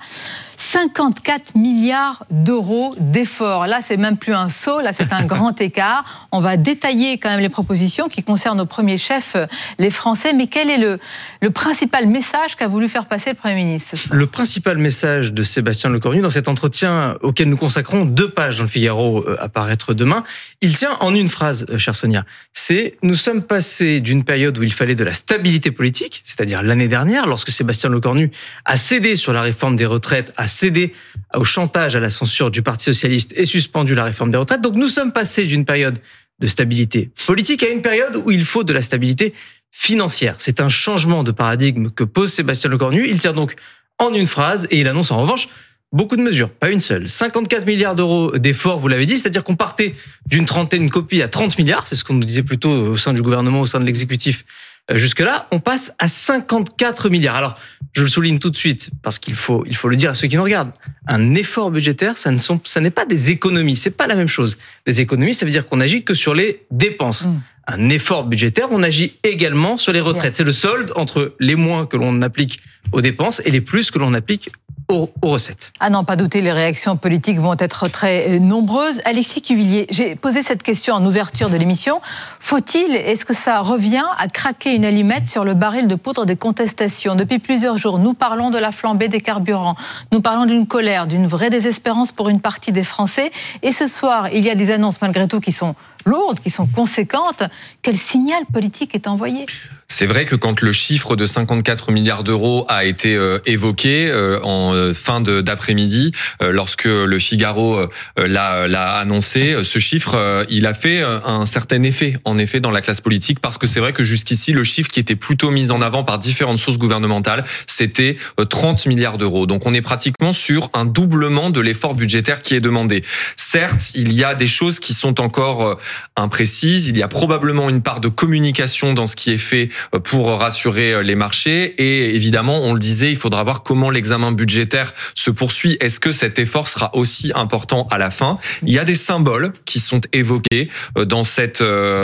S1: 54 milliards d'euros d'efforts. Là, c'est même plus un saut, là, c'est un grand écart. On va détailler quand même les propositions qui concernent au premier chef les Français. Mais quel est le principal message qu'a voulu faire passer le Premier ministre?
S3: Le principal message de Sébastien Lecornu dans cet entretien auquel nous consacrons 2 pages dans le Figaro à paraître demain, il tient en une phrase, chère Sonia. C'est « Nous sommes passés d'une période où il fallait de la stabilité politique, c'est-à-dire l'année dernière, lorsque Sébastien Lecornu a cédé sur la réforme des retraites, a cédé au chantage, à la censure du Parti socialiste et suspendu la réforme des retraites. Donc nous sommes passés d'une période de stabilité politique à une période où il faut de la stabilité financière. C'est un changement de paradigme que pose Sébastien Lecornu. Il tient donc en une phrase et il annonce en revanche beaucoup de mesures, pas une seule. 54 milliards d'euros d'efforts, vous l'avez dit, c'est-à-dire qu'on partait d'une trentaine de copies à 30 milliards, c'est ce qu'on nous disait plutôt au sein du gouvernement, au sein de l'exécutif. Jusque-là, on passe à 54 milliards. Alors, je le souligne tout de suite, parce qu'il faut le dire à ceux qui nous regardent. Un effort budgétaire, ça n'est pas des économies, c'est pas la même chose. Des économies, ça veut dire qu'on agit que sur les dépenses. Un effort budgétaire, on agit également sur les retraites. C'est le solde entre les moins que l'on applique aux dépenses et les plus que l'on applique aux recettes.
S1: Ah non, pas douter, les réactions politiques vont être très nombreuses. Alexis Cuvillier, j'ai posé cette question en ouverture de l'émission. Est-ce que ça revient à craquer une allumette sur le baril de poudre des contestations? Depuis plusieurs jours, nous parlons de la flambée des carburants, nous parlons d'une colère, d'une vraie désespérance pour une partie des Français. Et ce soir, il y a des annonces malgré tout qui sont lourdes, qui sont conséquentes. Quel signal politique est envoyé ?
S4: C'est vrai que quand le chiffre de 54 milliards d'euros a été évoqué en fin d'après-midi, lorsque le Figaro l'a annoncé, ce chiffre, il a fait un certain effet, en effet, dans la classe politique, parce que c'est vrai que jusqu'ici, le chiffre qui était plutôt mis en avant par différentes sources gouvernementales, c'était 30 milliards d'euros. Donc on est pratiquement sur un doublement de l'effort budgétaire qui est demandé. Certes, il y a des choses qui sont encore imprécises, il y a probablement une part de communication dans ce qui est fait pour rassurer les marchés. Et évidemment, on le disait, il faudra voir comment l'examen budgétaire se poursuit. Est-ce que cet effort sera aussi important à la fin ? Il y a des symboles qui sont évoqués dans cette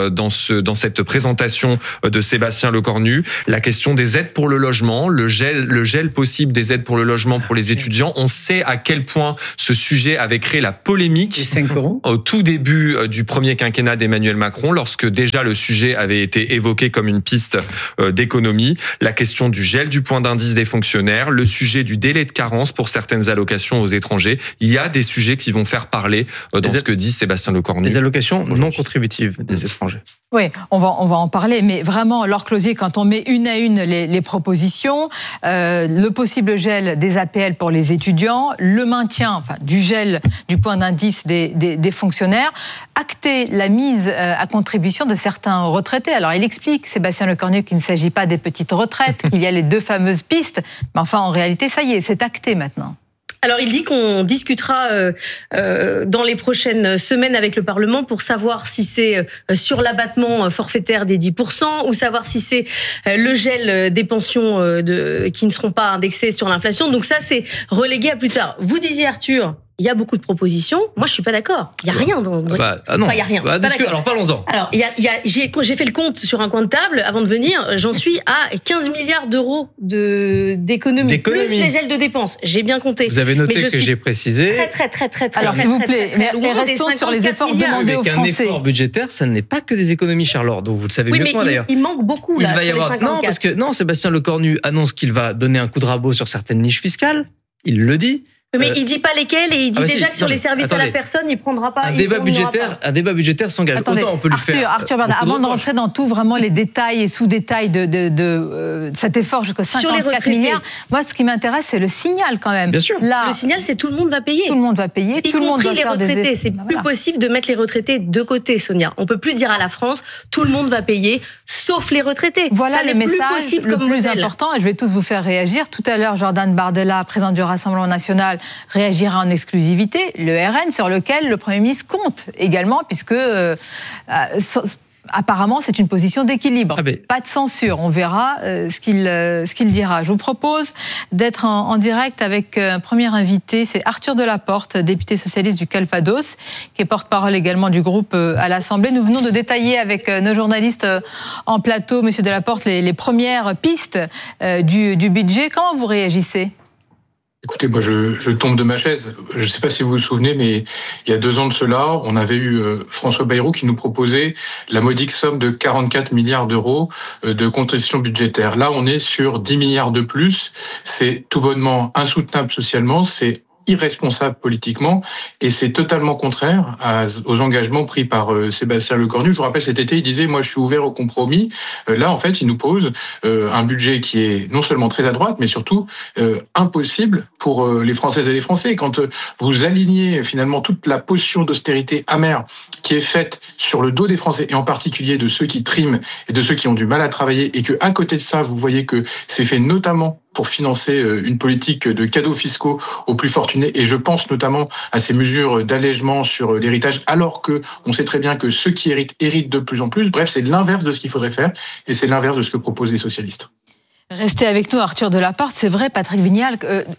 S4: présentation de Sébastien Lecornu. La question des aides pour le logement, le gel possible des aides pour le logement pour les étudiants. On sait à quel point ce sujet avait créé la polémique au tout début du premier quinquennat d'Emmanuel Macron, lorsque déjà le sujet avait été évoqué comme une piste d'économie, la question du gel du point d'indice des fonctionnaires, le sujet du délai de carence pour certaines allocations aux étrangers. Il y a des sujets qui vont faire parler dans ce que dit Sébastien Lecornu.
S3: Les allocations non contributives des étrangers.
S1: Oui, on va en parler, mais vraiment, Laure Closier, quand on met une à une les propositions, le possible gel des APL pour les étudiants, le maintien du gel du point d'indice des fonctionnaires, acter la mise à contribution de certains retraités. Alors, il explique, Sébastien Lecornu, qu'il ne s'agit pas des petites retraites, qu'il y a les deux fameuses pistes, mais enfin, en réalité, ça y est, c'est acté maintenant.
S2: Alors, il dit qu'on discutera dans les prochaines semaines avec le Parlement pour savoir si c'est sur l'abattement forfaitaire des 10% ou savoir si c'est le gel des pensions qui ne seront pas indexées sur l'inflation. Donc ça, c'est relégué à plus tard. Vous disiez, Arthur, il y a beaucoup de propositions. Moi, je suis pas d'accord. Il y a rien dans.
S3: Non.
S2: Enfin, il y a rien.
S3: Alors parlons-en.
S2: Alors, j'ai fait le compte sur un coin de table avant de venir. J'en suis à 15 milliards d'euros d'économies plus les gels de dépenses. J'ai bien compté.
S3: Vous avez noté que j'ai précisé.
S2: Très.
S1: Alors, s'il vous plaît, mais restons sur les efforts demandés aux Français.
S3: Un effort budgétaire, ça n'est pas que des économies, cher Laure. Donc vous le savez mieux que moi d'ailleurs.
S2: Il manque beaucoup là.
S3: Il va y avoir. Non, parce que Sébastien Lecornu annonce qu'il va donner un coup de rabot sur certaines niches fiscales. Il le dit.
S2: Mais il dit pas lesquels et il dit déjà que sur les services à la personne, il prendra pas.
S3: Un débat budgétaire s'engage.
S1: Attendez,
S3: autant on peut le faire.
S1: Arthur Bernard, avant de rentrer dans tout vraiment les détails et sous-détails de cet effort jusqu'à 54 milliards, moi ce qui m'intéresse c'est le signal quand même.
S3: Bien sûr.
S2: Là, le signal c'est tout le monde va payer.
S1: Tout le monde va payer. Tout le monde va faire des
S2: retraités. C'est plus possible de mettre les retraités de côté, Sonia. On peut plus dire à la France tout le monde va payer, sauf les retraités.
S1: Voilà le message le plus important et je vais tous vous faire réagir. Tout à l'heure, Jordan Bardella, président du Rassemblement national, réagira en exclusivité, le RN, sur lequel le Premier ministre compte également, puisque apparemment c'est une position d'équilibre. Pas de censure, on verra ce qu'il dira. Je vous propose d'être en direct avec un premier invité, c'est Arthur Delaporte, député socialiste du Calvados, qui est porte-parole également du groupe à l'Assemblée. Nous venons de détailler avec nos journalistes en plateau, Monsieur Delaporte, les premières pistes du budget. Comment vous réagissez ?
S5: Écoutez, moi je tombe de ma chaise. Je ne sais pas si vous vous souvenez, mais il y a 2 ans de cela, on avait eu François Bayrou qui nous proposait la modique somme de 44 milliards d'euros de concessions budgétaires. Là, on est sur 10 milliards de plus. C'est tout bonnement insoutenable socialement, c'est irresponsable politiquement et c'est totalement contraire aux engagements pris par Sébastien Lecornu. Je vous rappelle, cet été, il disait « moi, je suis ouvert au compromis ». Là, en fait, il nous pose un budget qui est non seulement très à droite, mais surtout impossible pour les Françaises et les Français. Quand vous alignez finalement toute la potion d'austérité amère qui est faite sur le dos des Français, et en particulier de ceux qui triment et de ceux qui ont du mal à travailler, et qu'à côté de ça, vous voyez que c'est fait notamment pour financer une politique de cadeaux fiscaux aux plus fortunés, et je pense notamment à ces mesures d'allègement sur l'héritage, alors que on sait très bien que ceux qui héritent de plus en plus. Bref, c'est l'inverse de ce qu'il faudrait faire, et c'est l'inverse de ce que proposent les socialistes.
S1: Restez avec nous, Arthur Delaporte. C'est vrai, Patrick Vignal,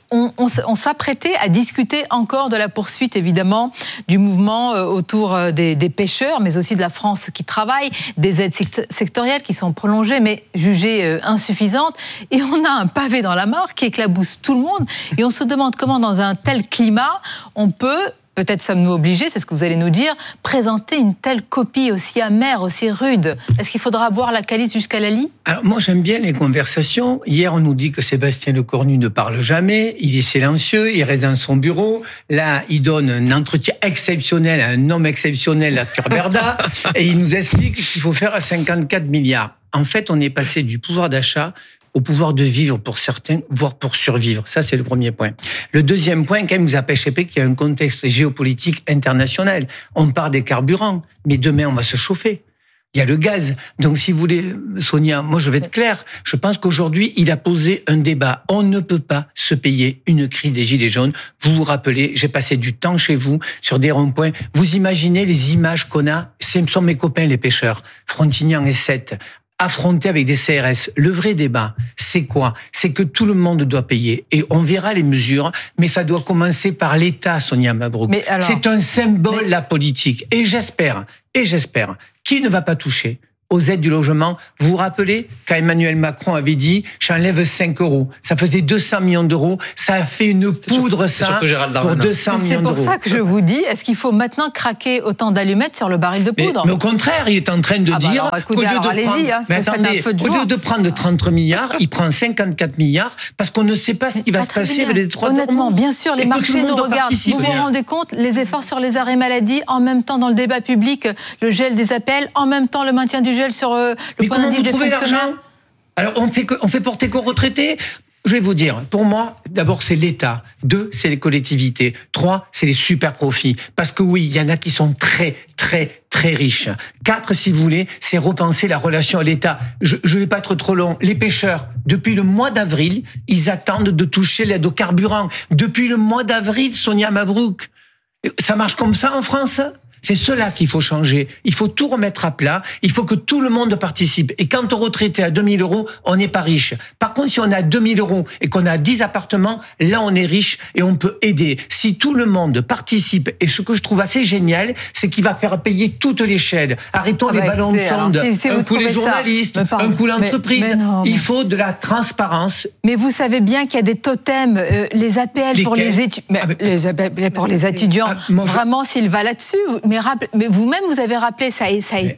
S1: on s'apprêtait à discuter encore de la poursuite, évidemment, du mouvement autour des pêcheurs, mais aussi de la France qui travaille, des aides sectorielles qui sont prolongées, mais jugées insuffisantes. Et on a un pavé dans la mare qui éclabousse tout le monde. Et on se demande comment, dans un tel climat, on peut... Peut-être sommes-nous obligés, c'est ce que vous allez nous dire, présenter une telle copie aussi amère, aussi rude. Est-ce qu'il faudra boire la calice jusqu'à la lie ?
S6: Alors moi j'aime bien les conversations. Hier on nous dit que Sébastien Lecornu ne parle jamais, il est silencieux, il reste dans son bureau. Là il donne un entretien exceptionnel à un homme exceptionnel, Arthur Berda, et il nous explique qu'il faut faire à 54 milliards. En fait on est passé du pouvoir d'achat au pouvoir de vivre pour certains, voire pour survivre. Ça, c'est le premier point. Le deuxième point, quand même, vous a pas échappé qu'il y a un contexte géopolitique international. On parle des carburants, mais demain, on va se chauffer. Il y a le gaz. Donc, si vous voulez, Sonia, moi, je vais être clair. Je pense qu'aujourd'hui, il a posé un débat. On ne peut pas se payer une crise des Gilets jaunes. Vous vous rappelez, j'ai passé du temps chez vous, sur des ronds-points. Vous imaginez les images qu'on a? Ce sont mes copains, les pêcheurs. Frontignan et Sète. Affronter avec des CRS. Le vrai débat, c'est quoi? C'est que tout le monde doit payer. Et on verra les mesures, mais ça doit commencer par l'État, Sonia Mabrouk. C'est un symbole, la politique. Et j'espère, qu'il ne va pas toucher aux aides du logement. Vous vous rappelez quand Emmanuel Macron avait dit « j'enlève 5 euros ». Ça faisait 200 millions d'euros. Ça a fait une poudre, ça, pour 200 millions d'euros.
S1: C'est pour ça que je vous dis, est-ce qu'il faut maintenant craquer autant d'allumettes sur le baril de poudre ?
S6: Mais au contraire, il est en train de dire...
S1: Alors, écoutez, allez-y,
S6: mais attendez, au lieu de prendre 30 milliards, il prend 54 milliards parce qu'on ne sait pas ce qui va se passer avec les 3
S1: honnêtement, bien sûr, les marchés nous regardent. Vous vous rendez compte, les efforts sur les arrêts maladie, en même temps dans le débat public, le gel des APL, en même temps le maintien du gel sur le point d'indice des fonctionnaires.
S6: Alors on fait porter qu'aux retraités. Je vais vous dire, pour moi, d'abord c'est l'État, 2 c'est les collectivités, 3 c'est les super profits. Parce que oui, il y en a qui sont très riches. 4, si vous voulez, c'est repenser la relation à l'État. Je vais pas être trop long. Les pêcheurs, depuis le mois d'avril, ils attendent de toucher l'aide au carburant. Depuis le mois d'avril, Sonia Mabrouk, ça marche comme ça en France ? C'est cela qu'il faut changer. Il faut tout remettre à plat. Il faut que tout le monde participe. Et quand on retraité à 2000 euros, on n'est pas riche. Par contre, si on a 2000 euros et qu'on a 10 appartements, là, on est riche et on peut aider. Si tout le monde participe, et ce que je trouve assez génial, c'est qu'il va faire payer toute l'échelle. Arrêtons les ballons de sonde. Un coup les journalistes, un coup l'entreprise. Il faut de la transparence.
S1: Mais vous savez bien qu'il y a des totems, les APL pour les étudiants. Les APL pour les étudiants. Vraiment, s'il va là-dessus. Mais vous-même, vous avez rappelé, ça a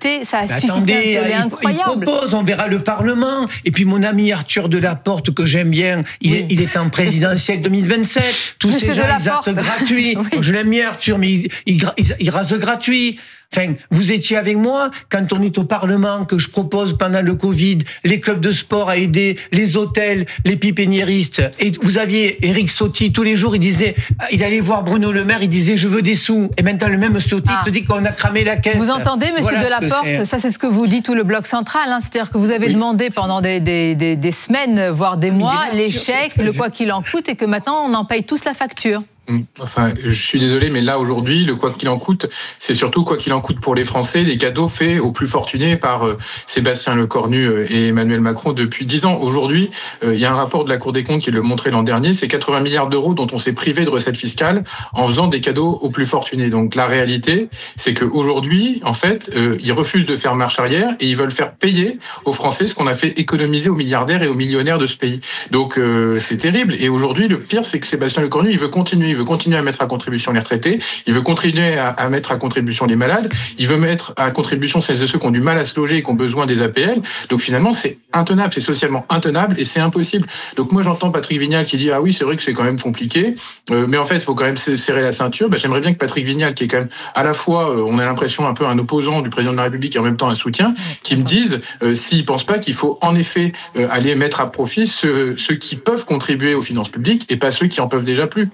S1: suscité un tollé incroyable.
S6: Il propose, on verra le Parlement. Et puis mon ami Arthur Delaporte, que j'aime bien, il est en présidentielle 2027. Tous ces gens, ils actent gratuits. Oui. Je l'aime bien, Arthur, mais il rase gratuit. Enfin, vous étiez avec moi quand on est au Parlement, que je propose pendant le Covid les clubs de sport à aider les hôtels, les pépiniéristes. Et vous aviez Éric Ciotti, tous les jours, il allait voir Bruno Le Maire, il disait je veux des sous. Et maintenant le même Ciotti te dit qu'on a cramé la caisse.
S1: Vous entendez, monsieur Delaporte, ça c'est ce que vous dit tout le bloc central. C'est-à-dire que vous avez demandé pendant des semaines, voire des mois, les chèques, le quoi qu'il en coûte, et que maintenant on en paye tous la facture.
S5: Enfin, je suis désolé, mais là, aujourd'hui, le quoi qu'il en coûte, c'est surtout quoi qu'il en coûte pour les Français, les cadeaux faits aux plus fortunés par Sébastien Lecornu et Emmanuel Macron depuis 10 ans. Aujourd'hui, il y a un rapport de la Cour des comptes qui le montrait l'an dernier, c'est 80 milliards d'euros dont on s'est privé de recettes fiscales en faisant des cadeaux aux plus fortunés. Donc, la réalité, c'est qu'aujourd'hui, en fait, ils refusent de faire marche arrière et ils veulent faire payer aux Français ce qu'on a fait économiser aux milliardaires et aux millionnaires de ce pays. Donc, c'est terrible. Et aujourd'hui, le pire, c'est que Sébastien Lecornu, il veut continuer à mettre à contribution les retraités, il veut continuer à mettre à contribution les malades, il veut mettre à contribution celles et ceux qui ont du mal à se loger et qui ont besoin des APL. Donc finalement, c'est intenable, c'est socialement intenable et c'est impossible. Donc moi, j'entends Patrick Vignal qui dit « Ah oui, c'est vrai que c'est quand même compliqué, mais en fait, il faut quand même serrer la ceinture ». J'aimerais bien que Patrick Vignal, qui est quand même à la fois, on a l'impression un peu un opposant du président de la République et en même temps un soutien, qui me dise s'il ne pense pas qu'il faut en effet aller mettre à profit ceux qui peuvent contribuer aux finances publiques et pas ceux qui en peuvent déjà plus.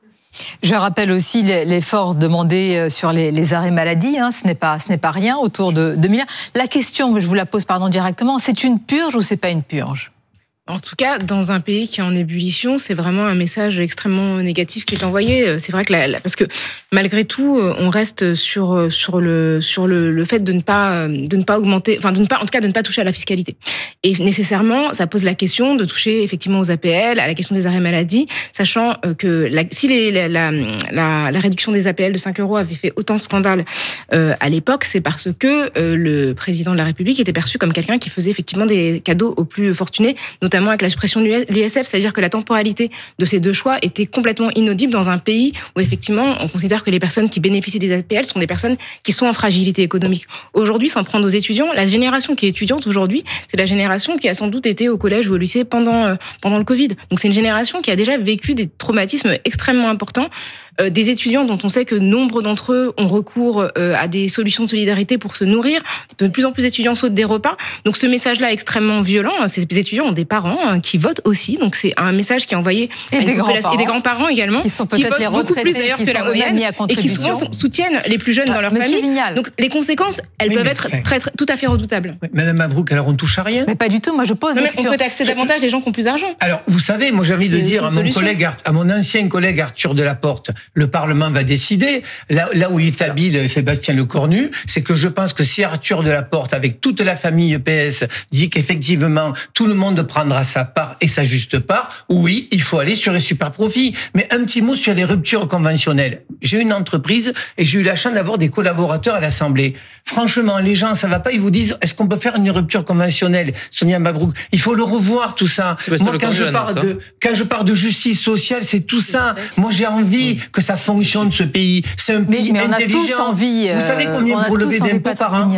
S1: Je rappelle aussi l'effort demandé sur les arrêts maladie. Ce n'est pas rien, autour de 2 milliards. La question, je vous la pose directement, c'est une purge ou c'est pas une purge ?
S7: En tout cas, dans un pays qui est en ébullition, c'est vraiment un message extrêmement négatif qui est envoyé. C'est vrai que parce que malgré tout, on reste sur le fait de ne pas augmenter, enfin de ne pas toucher à la fiscalité. Et nécessairement, ça pose la question de toucher effectivement aux APL, à la question des arrêts maladie, sachant que si la réduction des APL de 5 € avait fait autant de scandale à l'époque, c'est parce que le président de la République était perçu comme quelqu'un qui faisait effectivement des cadeaux aux plus fortunés, notamment avec la suppression de l'ISF, c'est-à-dire que la temporalité de ces deux choix était complètement inaudible dans un pays où effectivement on considère que les personnes qui bénéficient des APL sont des personnes qui sont en fragilité économique. Aujourd'hui, sans prendre aux étudiants, la génération qui est étudiante aujourd'hui, c'est la génération qui a sans doute été au collège ou au lycée pendant le Covid. Donc c'est une génération qui a déjà vécu des traumatismes extrêmement importants, des étudiants dont on sait que nombre d'entre eux ont recours à des solutions de solidarité pour se nourrir. De plus en plus d'étudiants sautent des repas. Donc ce message-là est extrêmement violent. Ces étudiants ont des parents qui votent aussi. Donc c'est un message qui est envoyé
S1: et des
S7: grands-parents également,
S1: qui sont peut-être les retraités,
S7: d'ailleurs que la moyenne, et qui souvent soutiennent les plus jeunes dans leur famille.
S1: Vignal.
S7: Donc les conséquences, elles peuvent être tout à fait redoutables.
S6: Madame Mabrouk, alors on touche à rien.
S1: Mais pas du tout. Moi je pose la question.
S7: On peut taxer davantage les gens qui ont plus d'argent.
S6: Alors vous savez, moi j'ai envie de dire à mon ancien collègue Arthur Delaporte, le Parlement va décider. Là où il est habile Sébastien Lecornu, c'est que je pense que si Arthur Delaporte, avec toute la famille PS, dit qu'effectivement tout le monde prendra sa part et sa juste part, oui, il faut aller sur les super profits. Mais un petit mot sur les ruptures conventionnelles. J'ai une entreprise et j'ai eu la chance d'avoir des collaborateurs à l'Assemblée. Franchement, les gens, ça va pas, ils vous disent, est-ce qu'on peut faire une rupture conventionnelle? Sonia Mabrouk, il faut le revoir tout ça. Moi, quand je parle de justice sociale, c'est tout ça. Moi, j'ai envie que ça fonctionne, ce pays. C'est un pays
S1: mais on
S6: intelligent.
S1: a tous envie.
S6: Vous savez combien vous relevez d'impôts par an?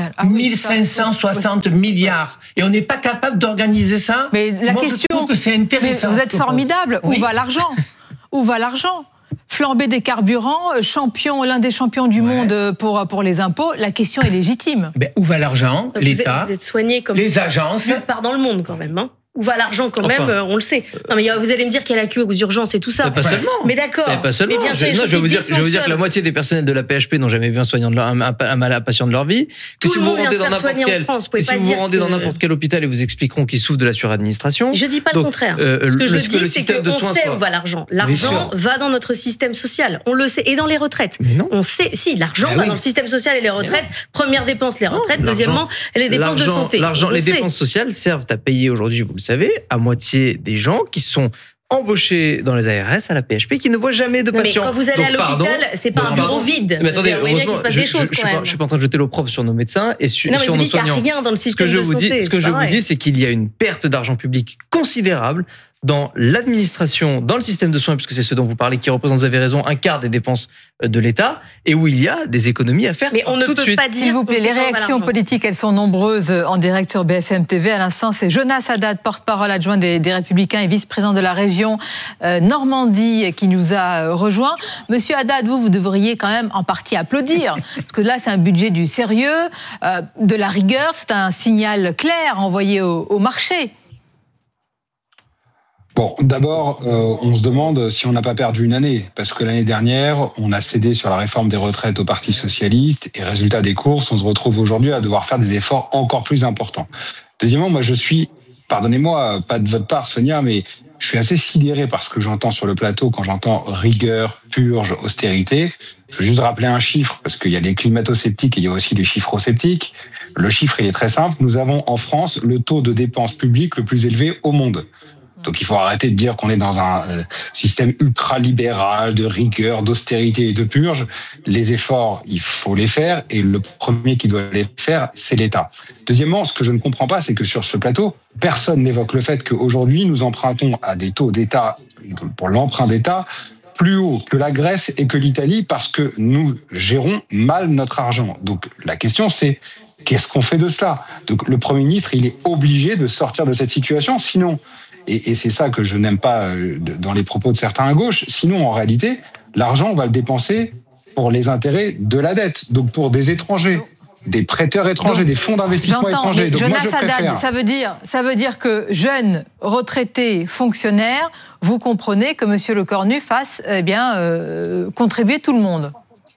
S6: 1560 milliards. Et on n'est pas capable d'organiser ça.
S1: Mais la question,
S6: je trouve que c'est intéressant.
S1: Vous êtes formidable. Où va l'argent? Où va l'argent? Flambée des carburants, l'un des champions du monde pour les impôts. La question est légitime.
S6: Où va l'argent? L'État,
S2: vous êtes soigné comme
S6: les agences.
S2: Nulle part dans le monde quand même. Où va l'argent quand même, on le sait. Non mais vous allez me dire qu'il y a la queue aux urgences et tout ça.
S3: Mais pas seulement.
S2: Mais d'accord.
S3: Mais pas seulement.
S2: Mais bien sûr,
S3: je vais vous dire que la moitié des personnels de la PHP n'ont jamais vu un patient de leur vie.
S2: Tout le monde vient se faire soigner en France.
S3: Si vous vous rendez dans n'importe quel hôpital et vous expliqueront qu'ils souffrent de la suradministration.
S2: Je dis pas le contraire. Ce que je dis, c'est qu'on sait où va l'argent. L'argent va dans notre système social. On le sait. Et dans les retraites. On sait, si, l'argent va dans le système social et les retraites. Première dépense, les retraites. Deuxièmement, les dépenses de santé.
S3: Les dépenses sociales servent à payer aujourd'hui, vous le savez, à moitié des gens qui sont embauchés dans les ARS à la PHP qui ne voient jamais de patients.
S2: Mais quand vous allez à l'hôpital, c'est pas un bureau vide.
S3: Mais attendez,
S2: heureusement, il se passe des choses quand même.
S3: Je suis pas en train de jeter l'opprobre sur nos médecins et sur nos soignants.
S2: Il n'y a rien dans le système de santé.
S3: Ce que je vous dis, c'est qu'il y a une perte d'argent public considérable dans l'administration, dans le système de soins, puisque c'est ce dont vous parlez, qui représente, vous avez raison, un quart des dépenses de l'État, et où il y a des économies à faire.
S2: Mais on ne peut pas dire.
S1: S'il vous plaît, les réactions politiques, elles sont nombreuses en direct sur BFM TV. À l'instant, c'est Jonas Haddad, porte-parole adjoint des Républicains et vice-président de la région Normandie, qui nous a rejoint. Monsieur Haddad, vous devriez quand même en partie applaudir, parce que là, c'est un budget du sérieux, de la rigueur, c'est un signal clair envoyé au marché.
S8: Bon, d'abord, on se demande si on n'a pas perdu une année, parce que l'année dernière, on a cédé sur la réforme des retraites au Parti socialiste, et résultat des courses, on se retrouve aujourd'hui à devoir faire des efforts encore plus importants. Deuxièmement, moi je suis, pardonnez-moi, pas de votre part Sonia, mais je suis assez sidéré par ce que j'entends sur le plateau quand j'entends rigueur, purge, austérité. Je veux juste rappeler un chiffre, parce qu'il y a les climato-sceptiques et il y a aussi les chiffro-sceptiques. Le chiffre, il est très simple. Nous avons en France le taux de dépenses publiques le plus élevé au monde. Donc il faut arrêter de dire qu'on est dans un système ultra-libéral de rigueur, d'austérité et de purge. Les efforts, il faut les faire, et le premier qui doit les faire, c'est l'État. Deuxièmement, ce que je ne comprends pas, c'est que sur ce plateau, personne n'évoque le fait qu'aujourd'hui, nous empruntons à des taux d'État, pour l'emprunt d'État, plus haut que la Grèce et que l'Italie, parce que nous gérons mal notre argent. Donc la question, c'est qu'est-ce qu'on fait de cela? Donc le Premier ministre, il est obligé de sortir de cette situation, sinon... Et c'est ça que je n'aime pas dans les propos de certains à gauche. Sinon, en réalité, l'argent, on va le dépenser pour les intérêts de la dette, donc pour des étrangers, des prêteurs étrangers, des fonds d'investissement étrangers.
S1: Donc Jonas Haddad, ça veut dire que jeunes, retraités, fonctionnaires, vous comprenez que M. Lecornu fasse contribuer tout le monde.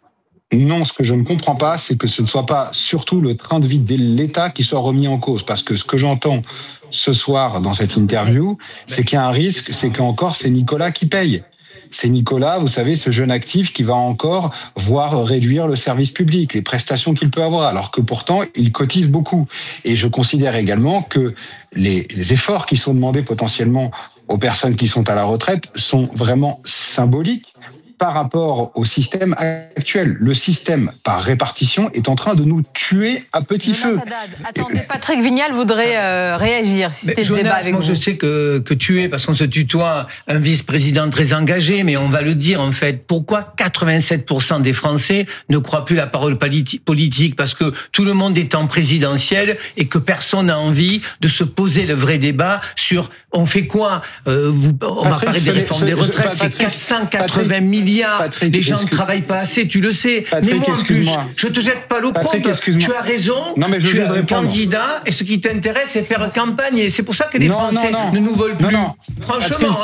S8: Non, ce que je ne comprends pas, c'est que ce ne soit pas surtout le train de vie de l'État qui soit remis en cause. Parce que ce que j'entends ce soir dans cette interview, c'est qu'il y a un risque, c'est qu'encore c'est Nicolas qui paye. C'est Nicolas, vous savez, ce jeune actif qui va encore voir réduire le service public, les prestations qu'il peut avoir, alors que pourtant, il cotise beaucoup. Et je considère également que les efforts qui sont demandés potentiellement aux personnes qui sont à la retraite sont vraiment symboliques par rapport au système actuel. Le système par répartition est en train de nous tuer à petit feu.
S1: Attendez, Patrick Vignal voudrait réagir, susciter le débat avec
S6: moi
S1: vous.
S6: Je sais que tuer, parce qu'on se tutoie, un vice-président très engagé, mais on va le dire en fait. Pourquoi 87% des Français ne croient plus la parole politique? Parce que tout le monde est en présidentielle et que personne n'a envie de se poser le vrai débat sur on fait quoi. On va parler des réformes des retraites, c'est 480 milliards.
S8: Patrick,
S6: les gens ne travaillent pas assez, tu le sais.
S8: Patrick,
S6: mais moi, en plus, je te jette pas l'opprobre. Tu as raison.
S8: Non, mais
S6: tu es un candidat et ce qui t'intéresse, c'est faire campagne. Et c'est pour ça que les Français ne nous veulent plus. Franchement.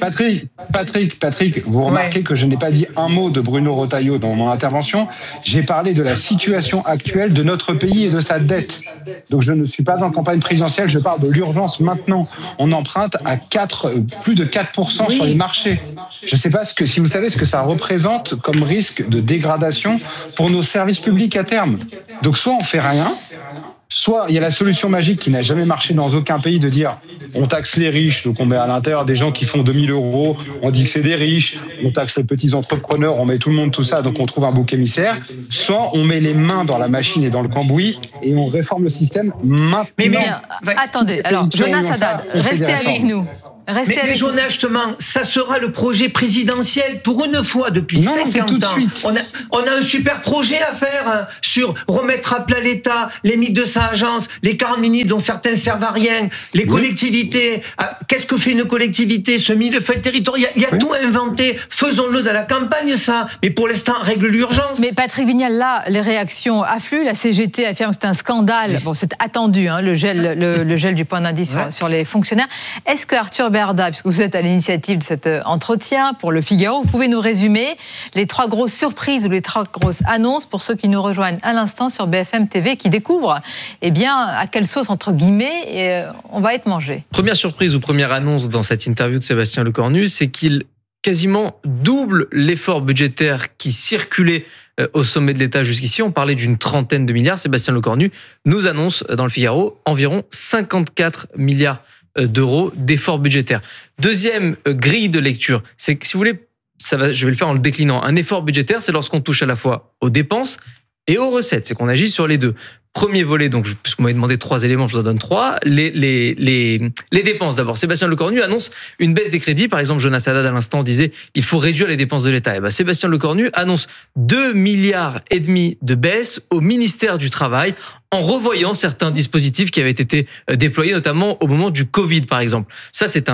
S8: Patrick, vous remarquez que je n'ai pas dit un mot de Bruno Retailleau dans mon intervention. J'ai parlé de la situation actuelle de notre pays et de sa dette. Donc je ne suis pas en campagne présidentielle, je parle de l'urgence maintenant. On emprunte à plus de 4% sur les marchés. Je ne sais pas si vous savez ce que ça représente comme risque de dégradation pour nos services publics à terme. Donc soit on fait rien, soit il y a la solution magique qui n'a jamais marché dans aucun pays de dire on taxe les riches, donc on met à l'intérieur des gens qui font 2000 €, on dit que c'est des riches, on taxe les petits entrepreneurs, on met tout le monde tout ça, donc on trouve un bouc émissaire, soit on met les mains dans la machine et dans le cambouis et on réforme le système maintenant.
S1: Mais attendez, alors Jonas Haddad, restez avec nous.
S6: Mais Jonas, justement, ça sera le projet présidentiel pour une fois depuis 50 ans. On a un super projet à faire sur remettre à plat l'État, les 1200 agences, les 40 ministres dont certains servent à rien, les collectivités. Qu'est-ce que fait une collectivité? Ce millefeuille territorial, il y a tout à inventer. Faisons-le dans la campagne, ça. Mais pour l'instant, règle l'urgence.
S1: Mais Patrick Vignal, là, les réactions affluent. La CGT affirme que c'est un scandale. Bon, c'est attendu, hein, le gel du point d'indice sur les fonctionnaires. Est-ce que Arthur Berda, puisque vous êtes à l'initiative de cet entretien pour Le Figaro, vous pouvez nous résumer les 3 grosses surprises ou les 3 grosses annonces pour ceux qui nous rejoignent à l'instant sur BFM TV, qui découvrent à quelle sauce, entre guillemets, on va être mangé.
S3: Première surprise ou première annonce dans cette interview de Sébastien Lecornu, c'est qu'il quasiment double l'effort budgétaire qui circulait au sommet de l'État jusqu'ici. On parlait d'une 30aine de milliards. Sébastien Lecornu nous annonce dans Le Figaro environ 54 milliards d'euros d'efforts budgétaires. Deuxième grille de lecture, c'est que si vous voulez, je vais le faire en le déclinant. Un effort budgétaire, c'est lorsqu'on touche à la fois aux dépenses et aux recettes, c'est qu'on agit sur les deux. Premier volet, donc, puisque vous m'avez demandé 3 éléments, je vous en donne 3. Les dépenses d'abord. Sébastien Lecornu annonce une baisse des crédits. Par exemple, Jonas Haddad à l'instant disait il faut réduire les dépenses de l'État. Et Sébastien Lecornu annonce 2,5 milliards de baisse au ministère du Travail en revoyant certains dispositifs qui avaient été déployés, notamment au moment du Covid, par exemple. Ça, c'est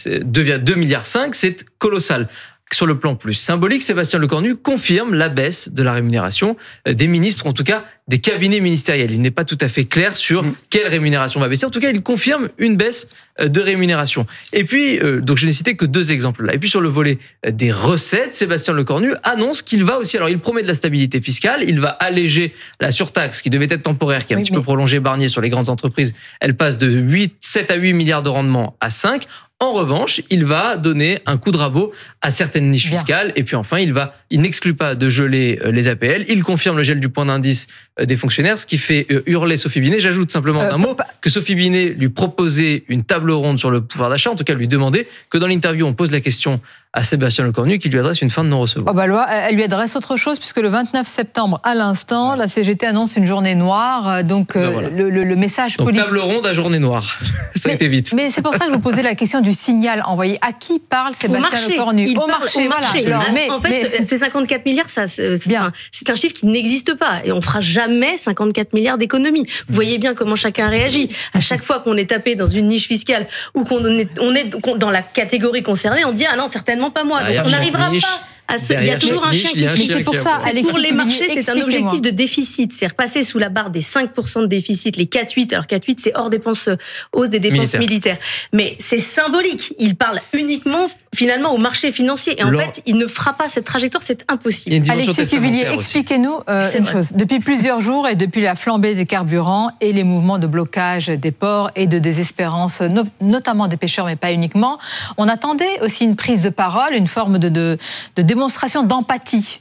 S3: 2,5 milliards, c'est colossal. Sur le plan plus symbolique, Sébastien Lecornu confirme la baisse de la rémunération des ministres, ou en tout cas des cabinets ministériels. Il n'est pas tout à fait clair sur quelle rémunération va baisser. En tout cas, il confirme une baisse de rémunération. Et puis, donc je n'ai cité que 2 exemples là. Et puis sur le volet des recettes, Sébastien Lecornu annonce qu'il va aussi, alors il promet de la stabilité fiscale, il va alléger la surtaxe qui devait être temporaire, qui est un petit peu prolongée, Barnier, sur les grandes entreprises. Elle passe de 7 à 8 milliards de rendement à 5. En revanche, il va donner un coup de rabot à certaines niches fiscales. Et puis enfin, il n'exclut pas de geler les APL. Il confirme le gel du point d'indice des fonctionnaires, ce qui fait hurler Sophie Binet. J'ajoute simplement un mot, que Sophie Binet lui proposait une table ronde sur le pouvoir d'achat, en tout cas lui demandait que dans l'interview, on pose la question à Sébastien Lecornu qui lui adresse une fin de non-recevoir.
S1: Elle lui adresse autre chose, puisque le 29 septembre, à l'instant, la CGT annonce une journée noire. Donc le message politique.
S3: Table ronde à journée noire. Ça a été vite.
S1: Mais c'est pour ça que je vous posais la question du signal envoyé. À qui parle Sébastien Lecornu?
S2: Au marché. En fait, ces 54 milliards, c'est un chiffre qui n'existe pas. Et on ne fera jamais 54 milliards d'économies. Vous voyez bien comment chacun réagit. À chaque fois qu'on est tapé dans une niche fiscale ou qu'on est dans la catégorie concernée, on dit « Ah non, certainement pas moi ». Donc on n'arrivera pas à ce... Il y a toujours un chien qui crie.
S1: Mais c'est pour ça, Alexis,
S2: pour les marchés, c'est un objectif de déficit. C'est repasser sous la barre des 5% de déficit, les 4,8. Alors 4,8, c'est hors dépenses, hausse des dépenses militaires. Mais c'est symbolique. Il parle uniquement finalement au marché financier. Et en fait, il ne fera pas cette trajectoire, c'est impossible.
S1: Alexis Cuvillier, expliquez-nous une chose. Depuis plusieurs jours et depuis la flambée des carburants et les mouvements de blocage des ports et de désespérance, notamment des pêcheurs, mais pas uniquement, on attendait aussi une prise de parole, une forme de démonstration d'empathie.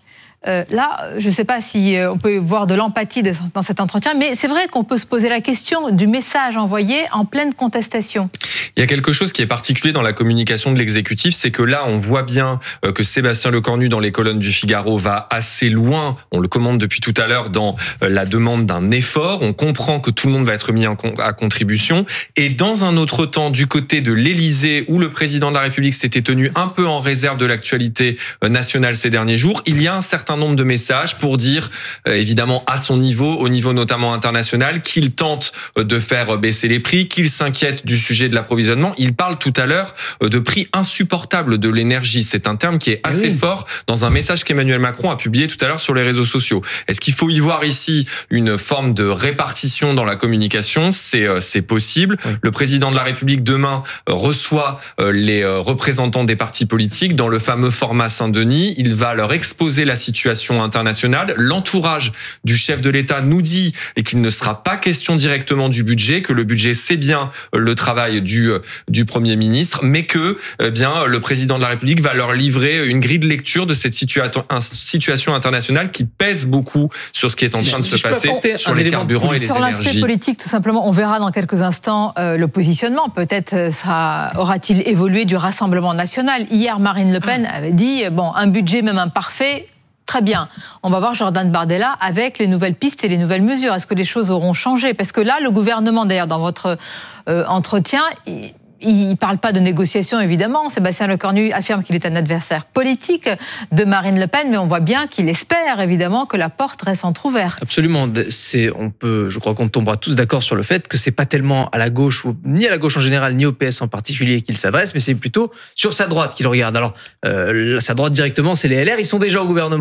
S1: Là, je ne sais pas si on peut voir de l'empathie dans cet entretien, mais c'est vrai qu'on peut se poser la question du message envoyé en pleine contestation.
S4: Il y a quelque chose qui est particulier dans la communication de l'exécutif, c'est que là, on voit bien que Sébastien Lecornu, dans les colonnes du Figaro, va assez loin. On le commande depuis tout à l'heure dans la demande d'un effort. On comprend que tout le monde va être mis à contribution. Et dans un autre temps, du côté de l'Élysée, où le président de la République s'était tenu un peu en réserve de l'actualité nationale ces derniers jours, il y a un certain nombre de messages pour dire, évidemment, à son niveau, au niveau notamment international, qu'il tente de faire baisser les prix, qu'il s'inquiète du sujet de l'approvisionnement. Il parle tout à l'heure de prix insupportables de l'énergie. C'est un terme qui est assez fort dans un message qu'Emmanuel Macron a publié tout à l'heure sur les réseaux sociaux. Est-ce qu'il faut y voir ici une forme de répartition dans la communication ? C'est possible. Oui. Le président de la République, demain, reçoit les représentants des partis politiques dans le fameux format Saint-Denis. Il va leur exposer la situation internationale. L'entourage du chef de l'État nous dit qu'il ne sera pas question directement du budget, que le budget c'est bien le travail du Premier ministre, mais que le président de la République va leur livrer une grille de lecture de cette situation internationale qui pèse beaucoup sur ce qui est en train de se passer sur les carburants et les énergies.
S1: Sur l'aspect politique, tout simplement, on verra dans quelques instants le positionnement. Peut-être aura-t-il évolué du Rassemblement national. Hier, Marine Le Pen avait dit un budget même imparfait. Très bien. On va voir Jordan Bardella avec les nouvelles pistes et les nouvelles mesures. Est-ce que les choses auront changé ? Parce que là, le gouvernement, d'ailleurs, dans votre entretien, il ne parle pas de négociation, évidemment. Sébastien Lecornu affirme qu'il est un adversaire politique de Marine Le Pen, mais on voit bien qu'il espère, évidemment, que la porte reste entrouverte.
S3: Absolument. Je crois qu'on tombera tous d'accord sur le fait que c'est pas tellement à la gauche, ni à la gauche en général, ni au PS en particulier qu'il s'adresse, mais c'est plutôt sur sa droite qu'il regarde. Alors, sa droite directement, c'est les LR, ils sont déjà au gouvernement.